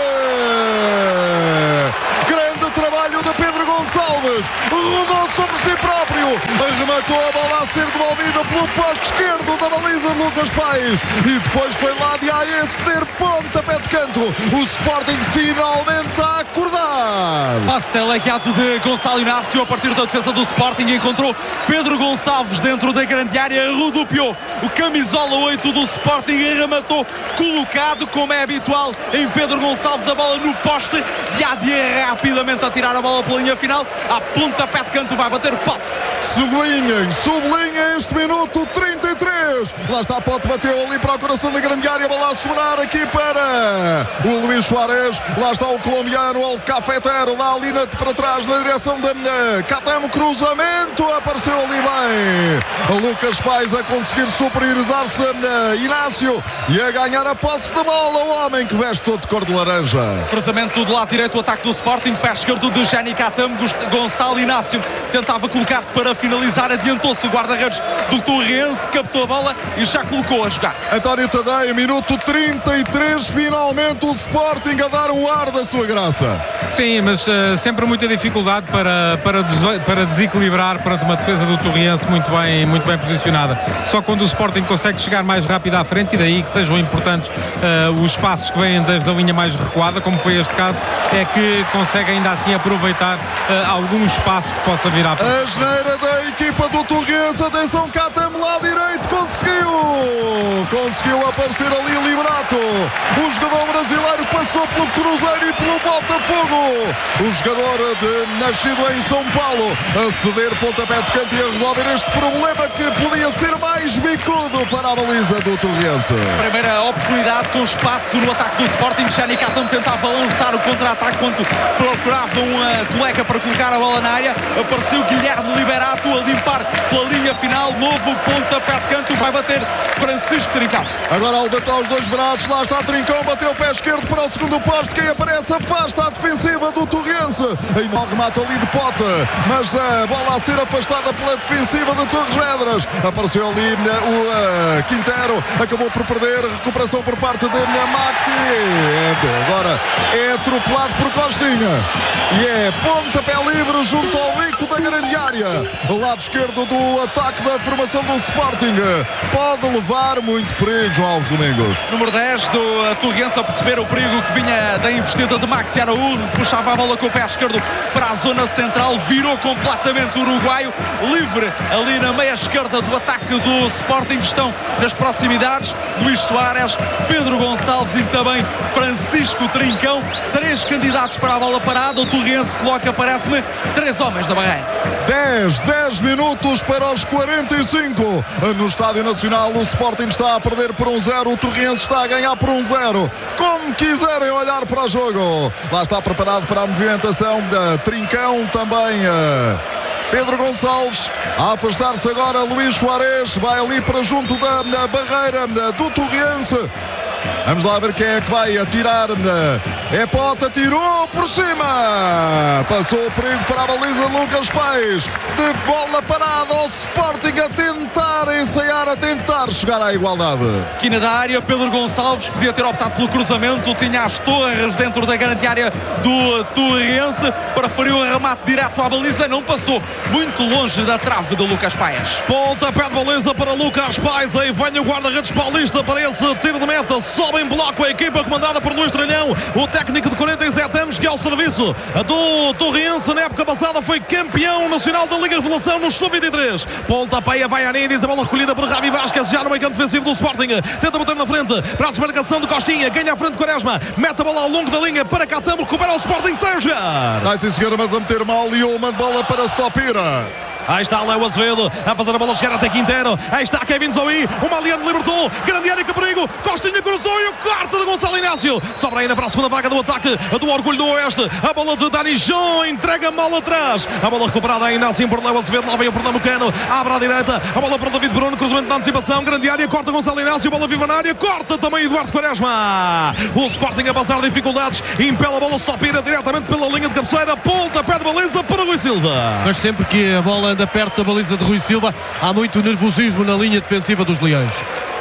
Grande trabalho de Pedro Gonçalves, rodou sobre si próprio, arrematou a bola a ser devolvida pelo poste esquerdo da baliza de Lucas Paes, e depois foi lá de a ceder pontapé de canto. O Sporting finalmente a acordar. Passe teleguiado de Gonçalo Inácio a partir da defesa do Sporting, encontrou Pedro Gonçalves dentro da grande área, rodopiou o camisola 8 do Sporting e rematou colocado, como é habitual em Pedro Gonçalves, a bola no poste. Yadier rapidamente a tirar a bola pela linha final, a pontapé de canto vai bater Pote. Sublinha este minuto 33. Lá está Pote, bateu ali para o coração da grande área, bola a sobrar aqui para o Luís Soares. Lá está o colombiano, o Cafetero, lá ali para trás na direção da Catamo, cruzamento, apareceu ali bem o Lucas Paes a conseguir superiorizar-se Inácio e a ganhar a posse de bola, o homem que veste todo de cor de laranja. Cruzamento do lado direito, o ataque do Sporting, pé esquerdo de Jani Catamo, Gonçalo Inácio tentava colocar-se para finalizar, adiantou-se o guarda-redes do Torrense, captou a bola e já colocou a jogar. António Tadeia, minuto 33, finalmente o Sporting a dar um ar da sua graça. Sim, mas sempre muita dificuldade para desequilibrar perante uma defesa do Torriense muito bem posicionada. Só quando o Sporting consegue chegar mais rápido à frente, e daí que sejam importantes os passos que vêm desde a linha mais recuada, como foi este caso, é que consegue ainda assim aproveitar algum espaço que possa vir à frente. A geneira da equipa do Torriense, atenção, Katam lá direito, conseguiu aparecer ali o Liberato. O jogador brasileiro passou pelo Cruzeiro e pelo Botafogo. O jogador nascido em São Paulo a ceder pontapé de canto e a resolver este problema que podia ser mais bicudo para a baliza do Torriense. Primeira oportunidade com espaço no ataque do Sporting. Shani Katam tentava lançar o contra-ataque quando procurava um colega para colocar a bola na área. Apareceu Guilherme Liberato a limpar pela linha final. Novo pontapé de canto, vai bater Francisco Trincão. Agora ao levantar os dois braços, lá está Trincão, bateu o pé esquerdo para o segundo posto. Quem aparece afasta a defensiva do Torriense. Ainda remata ali de Pote, mas a bola a ser afastada pela defensiva de Torres Vedras. Apareceu ali o Quintero, acabou por perder. Recuperação por parte de Maxi. Agora é atropelado por Costinha e é pontapé livre junto ao bico da grande área. O lado esquerdo do ataque da formação do Sporting. Pode levar muito perigo, João Alves Domingos. Número 10 do Torriense a perceber o perigo que vinha da investida de Maxi Araújo, puxava a bola com o pé esquerdo para a zona central, virou completamente o uruguaio, livre ali na meia esquerda do ataque do Sporting. Estão nas proximidades Luís Soares, Pedro Gonçalves e também Francisco Trincão. 3 candidatos para a bola parada. O Torriense coloca, parece-me, 3 homens da barreira. 10 minutos para os 45 no Estádio Nacional. O Sporting está a perder por 1-0, o Torriense está a ganhar por 1-0. Como quiserem olhar para o jogo. Lá está preparado para a movimentação de Trincão, também Pedro Gonçalves. A afastar-se agora Luís Soares, vai ali para junto da barreira do Torriense. Vamos lá ver quem é que vai atirar. É Pote, atirou por cima. Passou o perigo para a baliza Lucas Paes. De bola parada ao Sporting a tentar ensaiar, a tentar chegar à igualdade. Esquina da área, Pedro Gonçalves podia ter optado pelo cruzamento. Tinha as Torres dentro da grande área do Torriense. Preferiu um remate direto à baliza. Não passou, muito longe da trave de Lucas Paes. Pontapé de baliza para Lucas Paes. Aí vem o guarda-redes paulista para esse tiro de meta. Sobe em bloco a equipa comandada por Luís Tralhão, o técnico de 47 anos que é ao serviço do Torriense. Na época passada foi campeão nacional da Liga Revelação no Sub-23. Pontapé vai a Nidis, a bola recolhida por Ravi Vasquez, já no meio campo defensivo do Sporting. Tenta bater na frente para a desmarcação de Costinha, ganha a frente de Quaresma, mete a bola ao longo da linha para Katam, recupera o Sporting, Sérgio. Vai sim senhora, mas a meter mal e uma bola para Stopira. Aí está Léo Azevedo a fazer a bola chegar até Quintero. Aí está Kevin Zoui. O Maliano libertou. Grande área, que perigo. Costinha cruzou e o corte de Gonçalo Inácio. Sobra ainda para a segunda vaga do ataque do Orgulho do Oeste. A bola de Dani João entrega mal atrás. A bola recuperada a Inácio por Léo Azevedo. Lá vem o Pernambucano. Abre à direita. A bola para David Bruno. Cruzamento na antecipação. Grande área. Corta Gonçalo Inácio. Bola viva na área. Corta também Eduardo Quaresma. O Sporting a passar dificuldades. Impela a bola Stopira diretamente pela linha de cabeceira. Pontapé de baliza para Rui Silva. Mas sempre que a bola anda perto da baliza de Rui Silva, há muito nervosismo na linha defensiva dos Leões.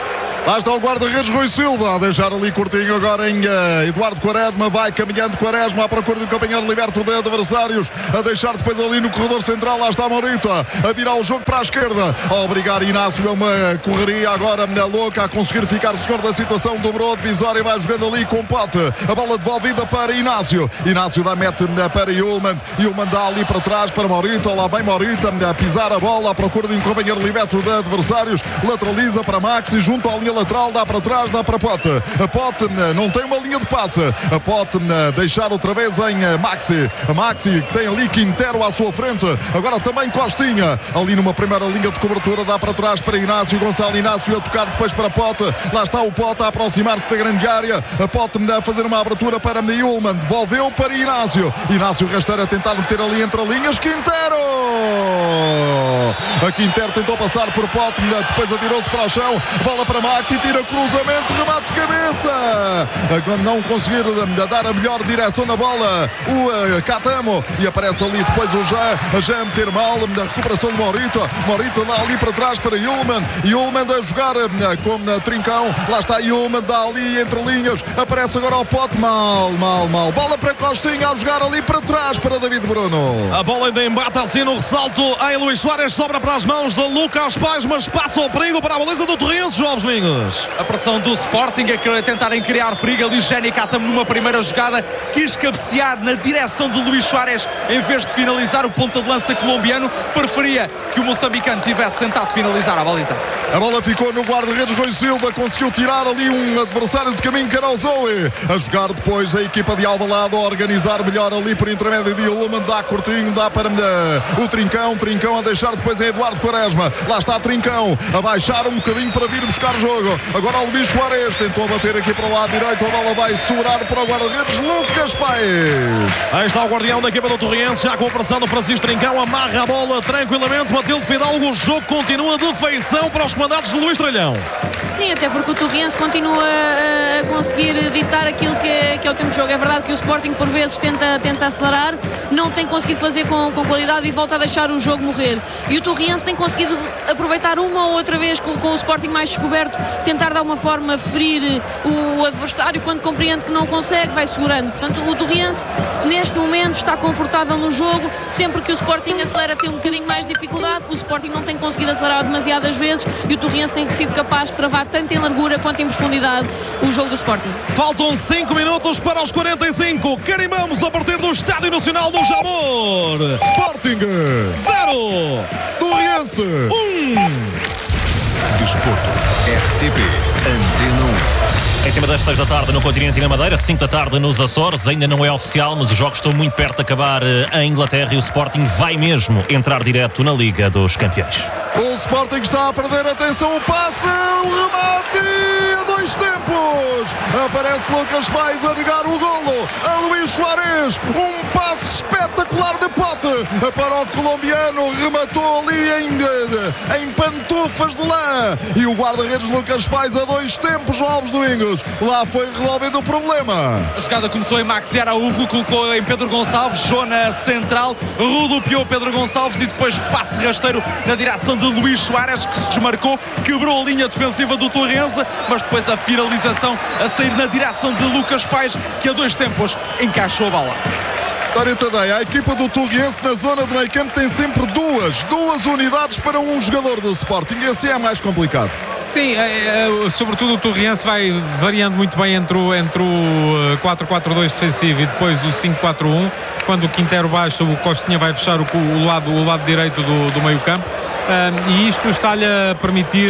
Lá está o guarda-redes Rui Silva a deixar ali curtinho agora em Eduardo Quaresma. Vai caminhando Quaresma à procura de um companheiro liberto de adversários, a deixar depois ali no corredor central. Lá está Morita a virar o jogo para a esquerda, a obrigar Inácio a uma correria agora louca, a conseguir ficar seguro da situação. Dobrou a divisória e vai jogando ali com Pote. A bola devolvida para Inácio. Inácio dá mete para Yulman. Yulman dá ali para trás para Morita. Lá vem Morita a pisar a bola à procura de um companheiro liberto de adversários. Lateraliza para Maxi junto à linha lateral, dá para trás, dá para Pote. A Pote não tem uma linha de passe. A Pote deixar outra vez em Maxi. A Maxi tem ali Quintero à sua frente. Agora também Costinha. Ali numa primeira linha de cobertura, dá para trás para Inácio. Gonçalo Inácio a tocar depois para Pote. Lá está o Pote a aproximar-se da grande área. A Pote a fazer uma abertura para Yulman. Devolveu para Inácio. Inácio Rasteira a tentar meter ali entre linhas. Quintero! A Quintero tentou passar por Pote. Depois atirou-se para o chão. Bola para Maxi. Maxi tira cruzamento, remate de cabeça. Não conseguir dar a melhor direção na bola o Catamo, e aparece ali depois o Jean meter mal na recuperação de Morito dá ali para trás para Yulman a jogar com Trincão, lá está Yulman, dá ali entre linhas, aparece agora ao Pote, mal, bola para Costinha a jogar ali para trás para David Bruno. A bola ainda embate assim no ressalto em Luís Soares, sobra para as mãos de Lucas Pais, mas passa o perigo para a baliza do Torrense, João Domingos. A pressão do Sporting a tentarem criar perigo ali, Jenny Catamo numa primeira jogada quis cabecear na direção de Luís Soares em vez de finalizar. O ponta de lança colombiano preferia que o moçambicano tivesse tentado finalizar a baliza. A bola ficou no guarda-redes Rui Silva, conseguiu tirar ali um adversário de caminho, que era o Zoe. A jogar depois a equipa de Alvalade, a organizar melhor ali por intermédio de Yulman, dá curtinho, dá para o Trincão a deixar depois em Eduardo Quaresma. Lá está Trincão a baixar um bocadinho para vir buscar o jogo. Agora o Luís Soares tentou bater aqui para o lado direito, a bola vai segurar para o guarda-redes Lucas Paes. Aí está o guardião da equipa do Torrense, já com a pressão do Francisco Trincão, amarra a bola tranquilamente, bateu de Fidalgo, o jogo continua de feição para os comandados de Luís Tralhão. Sim, até porque o Torrense continua a conseguir ditar aquilo que é o tempo de jogo. É verdade que o Sporting por vezes tenta acelerar, não tem conseguido fazer com qualidade e volta a deixar o jogo morrer. E o Torrense tem conseguido aproveitar uma ou outra vez com o Sporting mais descoberto, tentar de alguma forma ferir o adversário, quando compreende que não consegue, vai segurando. Portanto, o Torrense neste momento está confortável no jogo. Sempre que o Sporting acelera tem um bocadinho mais de dificuldade. O Sporting não tem conseguido acelerar demasiadas vezes e o Torrense tem sido capaz de travar tanto em largura quanto em profundidade o jogo do Sporting. Faltam 5 minutos para os 45. Carimbamos a partir do Estádio Nacional do Jamor. Sporting 0, Torrense 1. Desporto, RTP, Antena 1. Em cima das 6 da tarde no continente e na Madeira, 5 da tarde nos Açores, ainda não é oficial, mas os jogos estão muito perto de acabar em Inglaterra e o Sporting vai mesmo entrar direto na Liga dos Campeões. O Sporting está a perder, atenção, o passe, o remate, a 2 tempos. Aparece Lucas Paes a negar o golo a Luís Soares. Um passe espetacular de Pote para o colombiano, rematou ali em pantufas de lã. E o guarda-redes Lucas Paes a 2 tempos, Alves Domingos. Lá foi resolvido o problema. A jogada começou em Maxi Araújo, colocou em Pedro Gonçalves, zona central, rodopiou Pedro Gonçalves e depois passe rasteiro na direção de Luís Soares, que se desmarcou, quebrou a linha defensiva do Torrense, mas depois a finalização a sair na direção de Lucas Paes, que a 2 tempos encaixou a bola. Dário Tadeia, a equipa do Torrense na zona de meio campo tem sempre duas unidades para um jogador do Sporting, e assim é mais complicado. Sim, sobretudo o Torrense vai variando muito bem entre o 4-4-2 defensivo e depois o 5-4-1. Quando o Quintero baixa, o Costinha vai fechar o lado direito do meio campo. E isto está-lhe a permitir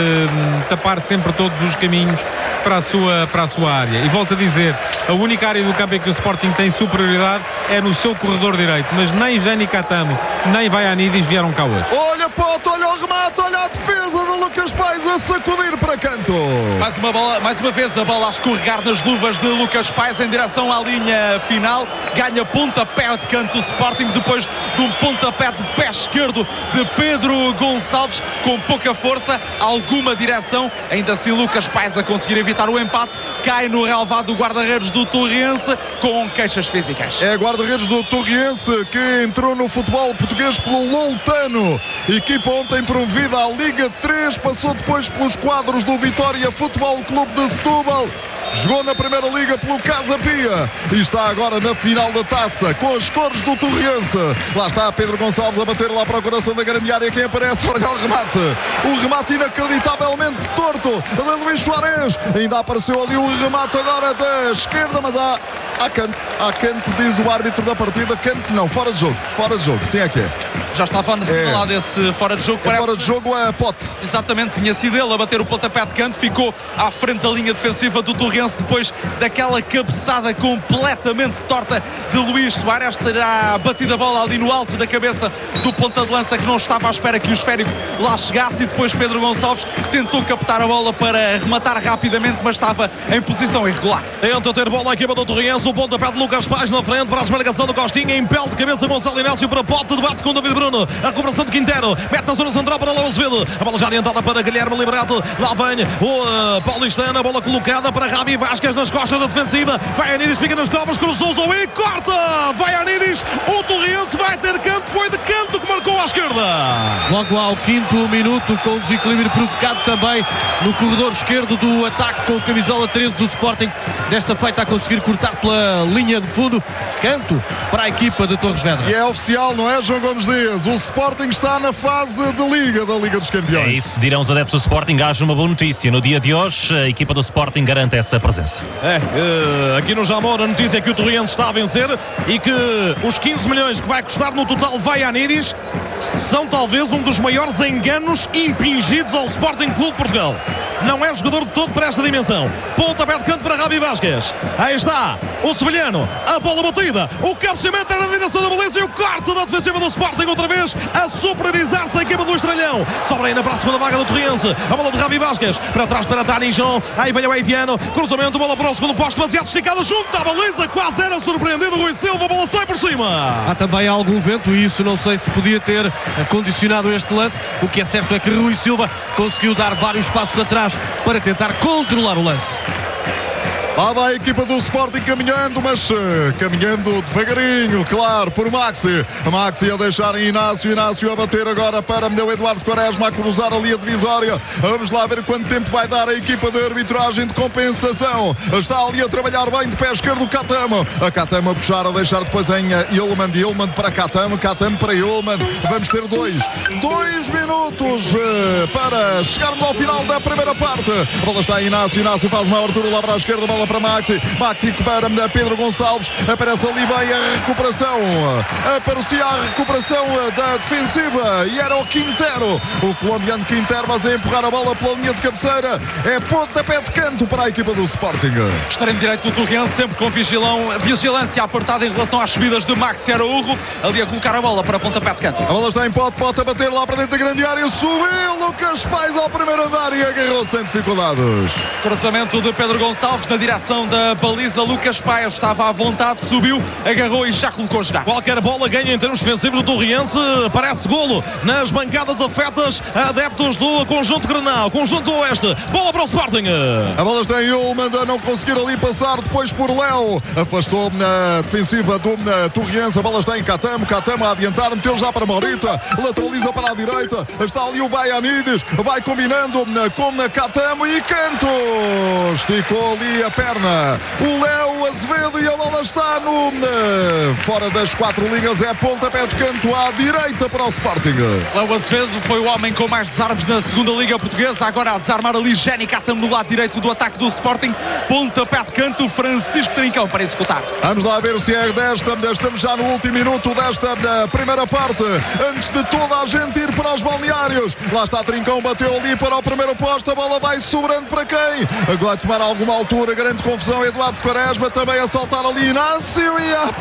tapar sempre todos os caminhos para a sua área. E volto a dizer, a única área do campo em que o Sporting tem superioridade é no seu corredor direito, mas nem Jenny Catamo nem Vaianidis vieram cá hoje. Olha Pote, olha o remate, olha a defesa de Lucas Paes a sacudir para canto. Mais uma vez a bola a escorregar nas luvas de Lucas Paes em direção à linha final, ganha pontapé de canto o Sporting depois de um pontapé de pé esquerdo de Pedro Gonçalves, com pouca força, alguma direção, ainda assim Lucas Paes a conseguir evitar o empate, cai no relvado do guarda-redes do Torrense com queixas físicas. É guarda-redes do Torrense que entrou no futebol português pelo Loutano, equipa ontem promovida à Liga 3, passou depois pelos quadros do Vitória Futebol Clube de Setúbal, jogou na Primeira Liga pelo Casa Pia e está agora na final da taça com as cores do Torrense. Lá está Pedro Gonçalves a bater lá para o coração da grande área. Quem aparece? Olha o remate inacreditavelmente torto de Luís Soares. Ainda apareceu ali o remate agora da esquerda, mas há canto, diz o árbitro da partida. Canto não, fora de jogo, sim é que é. Já estava a falar desse fora de jogo. Fora de jogo é Pote. Exatamente, tinha sido ele a bater o pontapé de canto, ficou à frente da linha defensiva do Torrense depois daquela cabeçada completamente torta de Luís Soares. Terá batido a bola ali no alto da cabeça do ponta de lança, que não estava à espera que o esférico lá chegasse, e depois Pedro Gonçalves tentou captar a bola para rematar rapidamente, mas estava em posição irregular. Tenta ter bola a equipa do Torrense, o pontapé de Lucas Paz na frente para a esmarcação do Costinha, impele de cabeça Gonçalo Inácio para Pote, debate com David Bruno, a recuperação de Quintero, mete na zona central para Léo Azevedo, a bola já adiantada para Guilherme Liberato, lá vem o paulistano, a bola colocada para Javi Vasquez nas costas da defensiva, vai Anidis, fica nas covas, cruzou o Zoe, corta, vai Anidis, o Torriense vai ter canto, foi de canto que marcou à esquerda. Logo ao 5º minuto, com o desequilíbrio provocado também no corredor esquerdo do ataque, com a camisola 13 do Sporting, desta feita a conseguir cortar pela linha de fundo, canto para a equipa de Torres Vedras. E é oficial, não é, João Gomes Dias? O Sporting está na fase de Liga, da Liga dos Campeões. É isso, dirão os adeptos do Sporting, haja uma boa notícia. No dia de hoje, a equipa do Sporting garante essa presença. Aqui no Jamor a notícia é que o Torriense está a vencer e que os 15 milhões que vai custar no total vai a Anidis são talvez um dos maiores enganos impingidos ao Sporting Clube de Portugal. Não é jogador de todo para esta dimensão. Pontapé de canto para Javi Vasquez. Aí está o sevilhano, a bola batida, o cabeceamento era na direção da baliza e o corte da defensiva do Sporting outra vez a superiorizar-se a equipa do Estrelhão. Sobra ainda para a segunda vaga do Torriense. A bola de Javi Vasquez para trás para Dani João. Aí vem o Haitiano, cruzamento, bola para o segundo posto, demasiado esticada junto à baliza, quase era surpreendido Rui Silva, a bola sai por cima. Há também algum vento e isso não sei se podia ter condicionado este lance. O que é certo é que Rui Silva conseguiu dar vários passos atrás para tentar controlar o lance. Lá vai a equipa do Sporting caminhando, mas caminhando devagarinho, claro, por Maxi. Maxi a deixar em Inácio, Inácio a bater agora para o Eduardo Quaresma a cruzar ali a divisória. Vamos lá ver quanto tempo vai dar a equipa de arbitragem de compensação. Está ali a trabalhar bem de pé esquerdo o Catamo. A Catamo a puxar, a deixar depois em Yulman, Yulman para Catamo, Catamo para Yulman. Vamos ter dois minutos para chegarmos ao final da primeira parte. A bola está em Inácio, Inácio faz uma abertura lá para a esquerda, bola para Maxi, Maxi para Pedro Gonçalves, aparece ali bem a recuperação, aparecia a recuperação da defensiva e era o Quintero, o colombiano Quintero, mas a empurrar a bola pela linha de cabeceira, é pontapé de canto para a equipa do Sporting. Extremo direito do Torriense, sempre com vigilância apertada em relação às subidas de Maxi Araújo, ali a colocar a bola para pontapé de canto. A bola está em Pote a bater lá para dentro da grande área, subiu Lucas Pais ao primeiro andar e agarrou sem dificuldades. Cruzamento de Pedro Gonçalves na direção da baliza, Lucas Pais estava à vontade, subiu, agarrou e já colocou a jogar. Qualquer bola ganha em termos defensivos do Torriense, parece golo nas bancadas afetas adeptos do conjunto Grenal, conjunto do Oeste, bola para o Sporting. A bola está em Ullmann, a não conseguir ali passar depois por Léo, afastou na defensiva do Torriense, a bola está em Catamo, Catamo a adiantar, meteu já para Morita, lateraliza para a direita, está ali o Baianides, vai combinando com Catamo e canto, esticou ali a perna, o Léo Azevedo e a bola está fora das 4 linhas, é pontapé de canto à direita para o Sporting. Léo Azevedo foi o homem com mais desarmes na segunda Liga Portuguesa, agora a desarmar ali Jenny Catamo no lado direito do ataque do Sporting, pontapé de canto, Francisco Trincão para executar. Vamos lá ver se é 10, estamos já no último minuto desta primeira parte, antes de toda a gente ir para os balneários. Lá está Trincão, bateu ali para o primeiro posto, a bola vai sobrando para quem? Agora tomar alguma altura, grande confusão, Eduardo Quaresma também a saltar ali, Inácio e a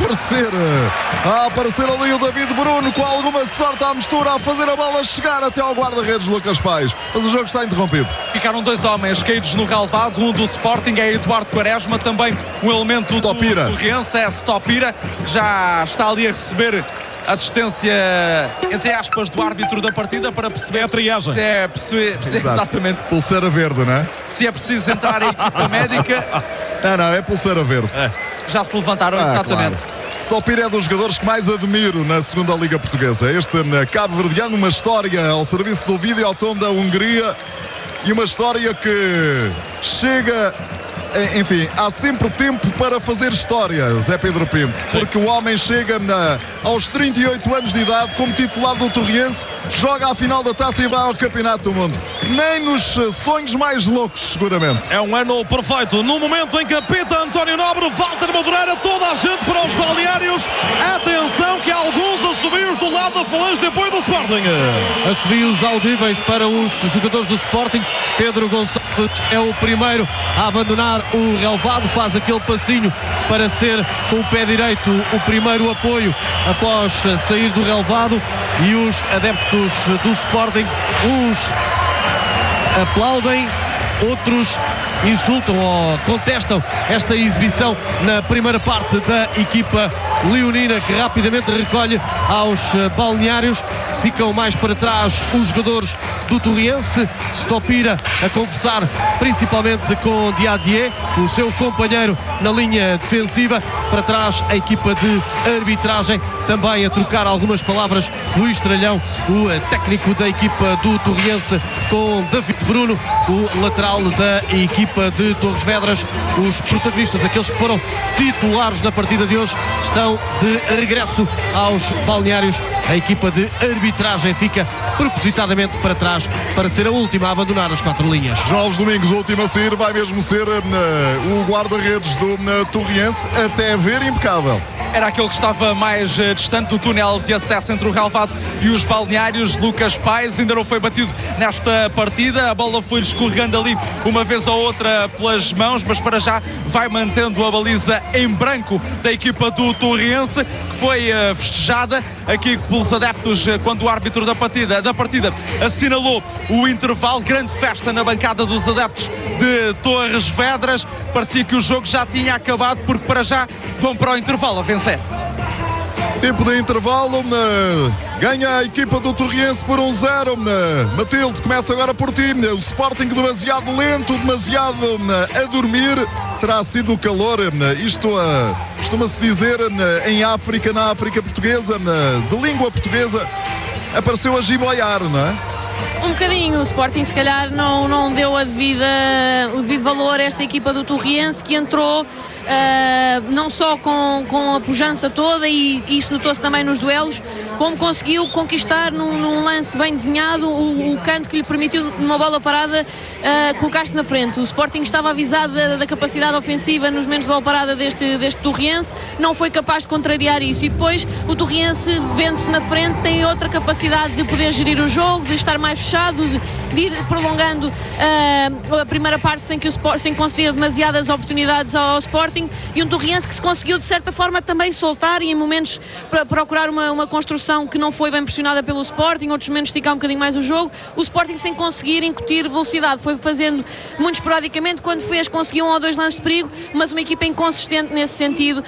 aparecer ali o David Bruno com alguma sorte à mistura, a fazer a bola chegar até ao guarda-redes Lucas Pais, mas o jogo está interrompido. Ficaram dois homens caídos no relvado, um do Sporting é Eduardo Quaresma, também um elemento do Torriense, é Stopira, já está ali a receber assistência, entre aspas, do árbitro da partida para perceber a triagem. Exatamente. Pulseira verde, não é? Se é preciso entrar a equipa médica. Não, é pulseira verde. Já se levantaram, exatamente. Claro. Stopira é dos jogadores que mais admiro na segunda Liga Portuguesa. Este cabo-verdiano, uma história ao serviço do Videoton da Hungria e uma história que chega... Enfim, há sempre tempo para fazer história, Zé Pedro Pinto, porque o homem chega aos 38 anos de idade como titular do Torriense, joga à final da Taça e vai ao Campeonato do Mundo. Nem nos sonhos mais loucos, seguramente. É um ano perfeito, no momento em que apita António Nobre, Walter Madureira, toda a gente para os balneários. Atenção que há alguns assobios do lado da Falange de apoio do Sporting. Assobios audíveis para os jogadores do Sporting. Pedro Gonçalves é o primeiro a abandonar o relvado, faz aquele passinho para ser com o pé direito o primeiro apoio após sair do relvado, e os adeptos do Sporting uns aplaudem outros insultam ou contestam esta exibição na primeira parte da equipa leonina, que rapidamente recolhe aos balneários. Ficam mais para trás os jogadores do Torriense. Stopira a conversar principalmente com Diadier, o seu companheiro na linha defensiva. Para trás a equipa de arbitragem, também a trocar algumas palavras Luís Tralhão, o técnico da equipa do Torriense, com David Bruno, o lateral da equipa de Torres Vedras. Os protagonistas, aqueles que foram titulares na partida de hoje, estão de regresso aos balneários. A equipa de arbitragem fica propositadamente para trás para ser a última a abandonar as 4 linhas. João Domingos, o último a sair, vai mesmo ser o guarda-redes do Torriense, até ver impecável. Era aquele que estava mais distante do túnel de acesso entre o relvado e os balneários. Lucas Paes ainda não foi batido nesta partida. A bola foi escorregando ali uma vez ou outra pelas mãos, mas para já vai mantendo a baliza em branco da equipa do Torriense, que foi festejada aqui pelos adeptos quando o árbitro da partida assinalou o intervalo. Grande festa na bancada dos adeptos de Torres Vedras. Parecia que o jogo já tinha acabado, porque para já vão para o intervalo a vencer. Tempo de intervalo, ganha a equipa do Torriense por 1-0. Matilde, começa agora por ti. O Sporting demasiado lento, demasiado a dormir. Terá sido o calor, isto costuma-se dizer em África, na África portuguesa, de língua portuguesa, apareceu a giboiar, não é? Um bocadinho, o Sporting se calhar não deu o devido valor a esta equipa do Torriense, que entrou não só com a pujança toda, e isso notou-se também nos duelos, como conseguiu conquistar num lance bem desenhado o canto que lhe permitiu, numa bola parada, colocar-se na frente. O Sporting estava avisado da capacidade ofensiva nos momentos de bola parada deste Torriense, não foi capaz de contrariar isso, e depois o Torriense, vendo-se na frente, tem outra capacidade de poder gerir o jogo, de estar mais fechado, de ir prolongando a primeira parte sem conceder demasiadas oportunidades ao Sporting, e um Torriense que se conseguiu de certa forma também soltar, e em momentos procurar uma construção que não foi bem pressionada pelo Sporting, outros momentos esticar um bocadinho mais o jogo. O Sporting, sem conseguir incutir velocidade, foi fazendo muito esporadicamente. Quando fez, conseguiu 1 ou 2 lances de perigo, mas uma equipa inconsistente nesse sentido.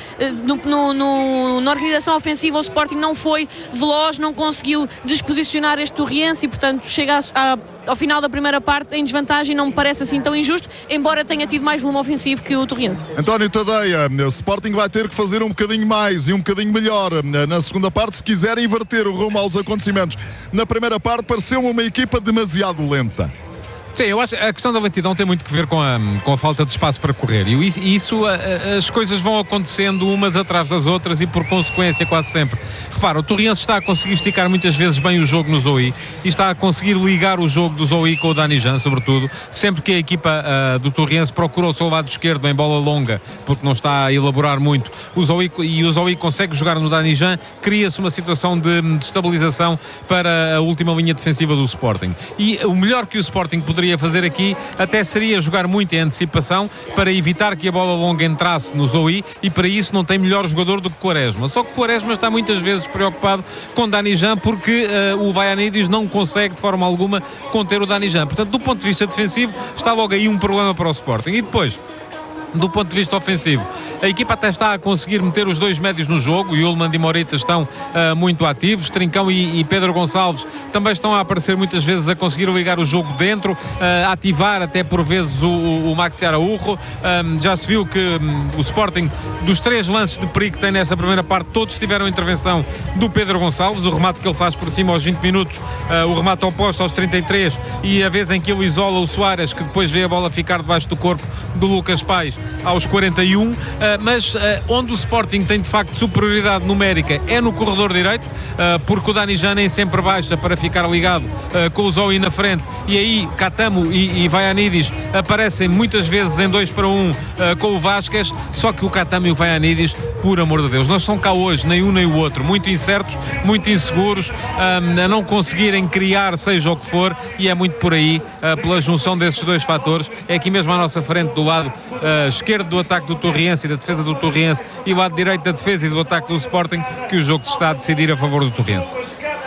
Na organização ofensiva, o Sporting não foi veloz, não conseguiu desposicionar este Torriense, e portanto chega ao final da primeira parte em desvantagem. Não me parece assim tão injusto, embora tenha tido mais volume ofensivo que o Torriense. António Tadeia, o Sporting vai ter que fazer um bocadinho mais e um bocadinho melhor na segunda parte, se quiser inverter o rumo aos acontecimentos. Na primeira parte pareceu-me uma equipa demasiado lenta. Sim, eu acho que a questão da lentidão tem muito que ver com a falta de espaço para correr, e isso as coisas vão acontecendo umas atrás das outras, e por consequência quase sempre. Repara, o Torriense está a conseguir esticar muitas vezes bem o jogo no Zoí, e está a conseguir ligar o jogo do Zoí com o Danijan, sobretudo, sempre que a equipa do Torriense procura o seu lado esquerdo em bola longa, porque não está a elaborar muito, o Zoí consegue jogar no Danijan, cria-se uma situação de estabilização para a última linha defensiva do Sporting. E o melhor que o Sporting poderia fazer aqui até seria jogar muito em antecipação, para evitar que a bola longa entrasse no Zoí, e para isso não tem melhor jogador do que Quaresma. Só que Quaresma está muitas vezes preocupado com Danijan, porque o Vaianidis não consegue de forma alguma conter o Danijan. Portanto, do ponto de vista defensivo, está logo aí um problema para o Sporting. E depois, do ponto de vista ofensivo, a equipa até está a conseguir meter os 2 médios no jogo. Ullmann e Morita estão muito ativos. Trincão e Pedro Gonçalves também estão a aparecer muitas vezes, a conseguir ligar o jogo dentro, a ativar até por vezes o Maxi Araújo. Já se viu que o Sporting, dos 3 lances de perigo que tem nessa primeira parte, todos tiveram intervenção do Pedro Gonçalves. O remate que ele faz por cima aos 20 minutos, o remate oposto aos 33, e a vez em que ele isola o Soares, que depois vê a bola ficar debaixo do corpo do Lucas Paes aos 41. Mas onde o Sporting tem de facto superioridade numérica é no corredor direito, porque o Danijan nem sempre baixa para ficar ligado com o Zoí na frente, e aí Catamo e Vaianidis aparecem muitas vezes em 2 para 1 com o Vasquez. Só que o Catamo e o Vaianidis, por amor de Deus, não estão cá hoje, nem um nem o outro, muito incertos, muito inseguros, a não conseguirem criar seja o que for, e é muito por aí, pela junção desses 2 fatores. É aqui mesmo à nossa frente, do lado esquerdo do ataque do Torriense e da defesa do Torriense, e o lado direito da defesa e do ataque do Sporting, que o jogo se está a decidir a favor do Torriense.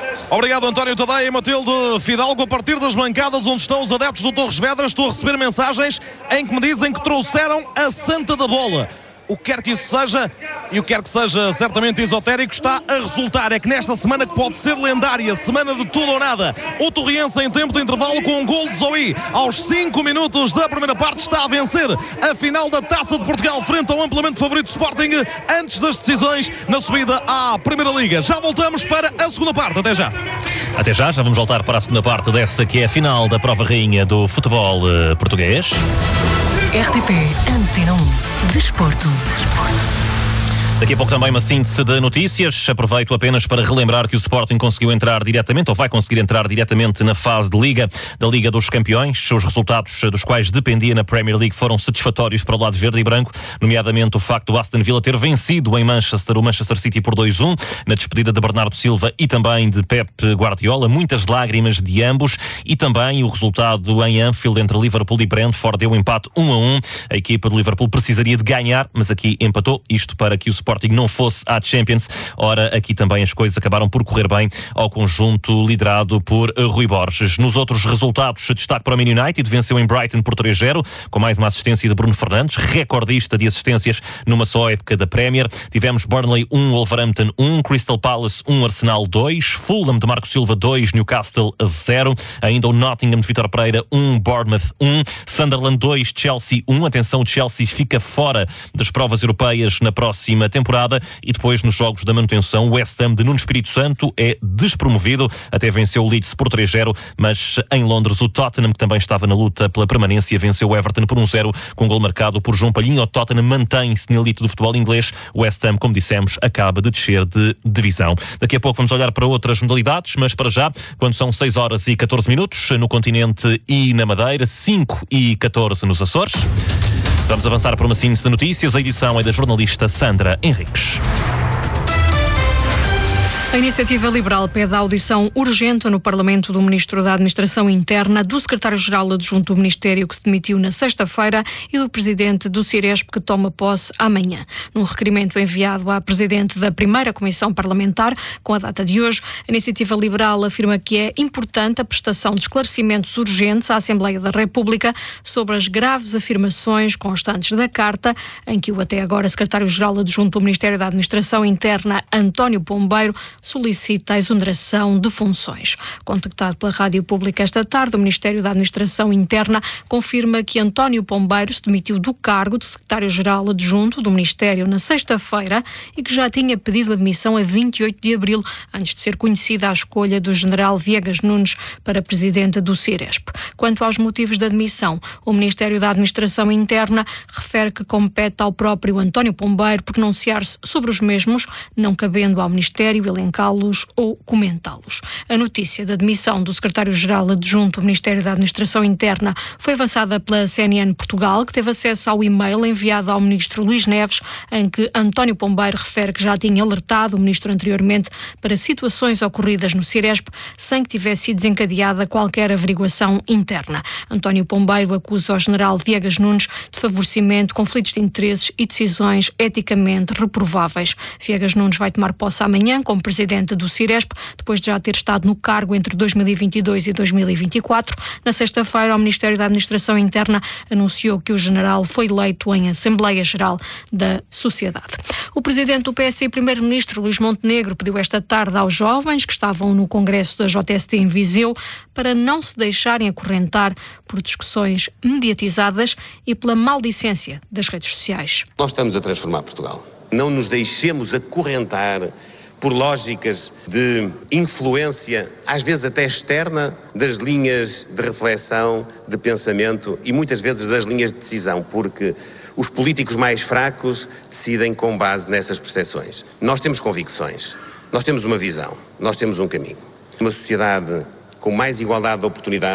Obrigado, António Tadeia e Matilde Fidalgo. A partir das bancadas onde estão os adeptos do Torres Vedras, estou a receber mensagens em que me dizem que trouxeram a Santa da Bola. O que quer que isso seja, e o que quer que seja certamente esotérico, está a resultar. É que nesta semana que pode ser lendária, semana de tudo ou nada, o Torriense em tempo de intervalo com um gol de Zoí. Aos 5 minutos da primeira parte está a vencer a final da Taça de Portugal frente ao amplamente favorito Sporting, antes das decisões na subida à Primeira Liga. Já voltamos para a segunda parte. Até já. Até já vamos voltar para a segunda parte dessa que é a final da prova rainha do futebol português. RTP Antena 1 Desporto. Daqui a pouco também uma síntese de notícias. Aproveito apenas para relembrar que o Sporting conseguiu entrar diretamente, ou vai conseguir entrar diretamente na fase de Liga, da Liga dos Campeões. Os resultados dos quais dependia na Premier League foram satisfatórios para o lado verde e branco, nomeadamente o facto do Aston Villa ter vencido em Manchester o Manchester City por 2-1, na despedida de Bernardo Silva e também de Pep Guardiola. Muitas lágrimas de ambos, e também o resultado em Anfield entre Liverpool e Brentford deu empate 1-1. A equipa do Liverpool precisaria de ganhar, mas aqui empatou, isto para que o Sporting não fosse à Champions. Ora, aqui também as coisas acabaram por correr bem ao conjunto liderado por Rui Borges. Nos outros resultados, destaque para o Man United, venceu em Brighton por 3-0, com mais uma assistência de Bruno Fernandes, recordista de assistências numa só época da Premier. Tivemos Burnley 1, Wolverhampton 1, Crystal Palace 1, Arsenal 2, Fulham de Marco Silva 2, Newcastle 0, ainda o Nottingham de Vítor Pereira 1, Bournemouth 1, Sunderland 2, Chelsea 1. Atenção, o Chelsea fica fora das provas europeias na próxima temporada. E depois, nos jogos da manutenção, o West Ham de Nuno Espírito Santo é despromovido, até venceu o Leeds por 3-0, mas em Londres o Tottenham, que também estava na luta pela permanência, venceu o Everton por 1-0, com gol marcado por João Palhinha. O Tottenham mantém-se na elite do futebol inglês. O West Ham, como dissemos, acaba de descer de divisão. Daqui a pouco vamos olhar para outras modalidades, mas para já, quando são 6 horas e 14 minutos no continente e na Madeira, 5 e 14 nos Açores. Vamos avançar para uma síntese de notícias. A edição é da jornalista Sandra Henriques. A Iniciativa Liberal pede a audição urgente no Parlamento do Ministro da Administração Interna, do Secretário-Geral Adjunto do Ministério, que se demitiu na sexta-feira, e do Presidente do Ciresp, que toma posse amanhã. Num requerimento enviado à Presidente da primeira Comissão Parlamentar, com a data de hoje, a Iniciativa Liberal afirma que é importante a prestação de esclarecimentos urgentes à Assembleia da República sobre as graves afirmações constantes da Carta, em que o até agora Secretário-Geral Adjunto do Ministério da Administração Interna, António Pombeiro, solicita a exoneração de funções. Contactado pela Rádio Pública esta tarde, o Ministério da Administração Interna confirma que António Pombeiro se demitiu do cargo de Secretário-Geral Adjunto do Ministério na sexta-feira e que já tinha pedido admissão a 28 de abril, antes de ser conhecida a escolha do General Viegas Nunes para Presidente do Ciresp. Quanto aos motivos da admissão, o Ministério da Administração Interna refere que compete ao próprio António Pombeiro pronunciar-se sobre os mesmos, não cabendo ao Ministério elencá-los ou comentá-los. A notícia da demissão do Secretário-Geral Adjunto do Ministério da Administração Interna foi avançada pela CNN Portugal, que teve acesso ao e-mail enviado ao Ministro Luís Neves, em que António Pombeiro refere que já tinha alertado o Ministro anteriormente para situações ocorridas no Ciresp sem que tivesse sido desencadeada qualquer averiguação interna. António Pombeiro acusa o General Viegas Nunes de favorecimento, conflitos de interesses e decisões eticamente reprováveis. Viegas Nunes vai tomar posse amanhã como Presidente do Ciresp, depois de já ter estado no cargo entre 2022 e 2024. Na sexta-feira, o Ministério da Administração Interna anunciou que o General foi eleito em Assembleia Geral da Sociedade. O Presidente do PS e Primeiro-Ministro, Luís Montenegro, pediu esta tarde aos jovens que estavam no Congresso da JST em Viseu para não se deixarem acorrentar por discussões mediatizadas e pela maldicência das redes sociais. Nós estamos a transformar Portugal. Não nos deixemos acorrentar por lógicas de influência, às vezes até externa, das linhas de reflexão, de pensamento e muitas vezes das linhas de decisão, porque os políticos mais fracos decidem com base nessas percepções. Nós temos convicções, nós temos uma visão, nós temos um caminho. Uma sociedade com mais igualdade de oportunidades,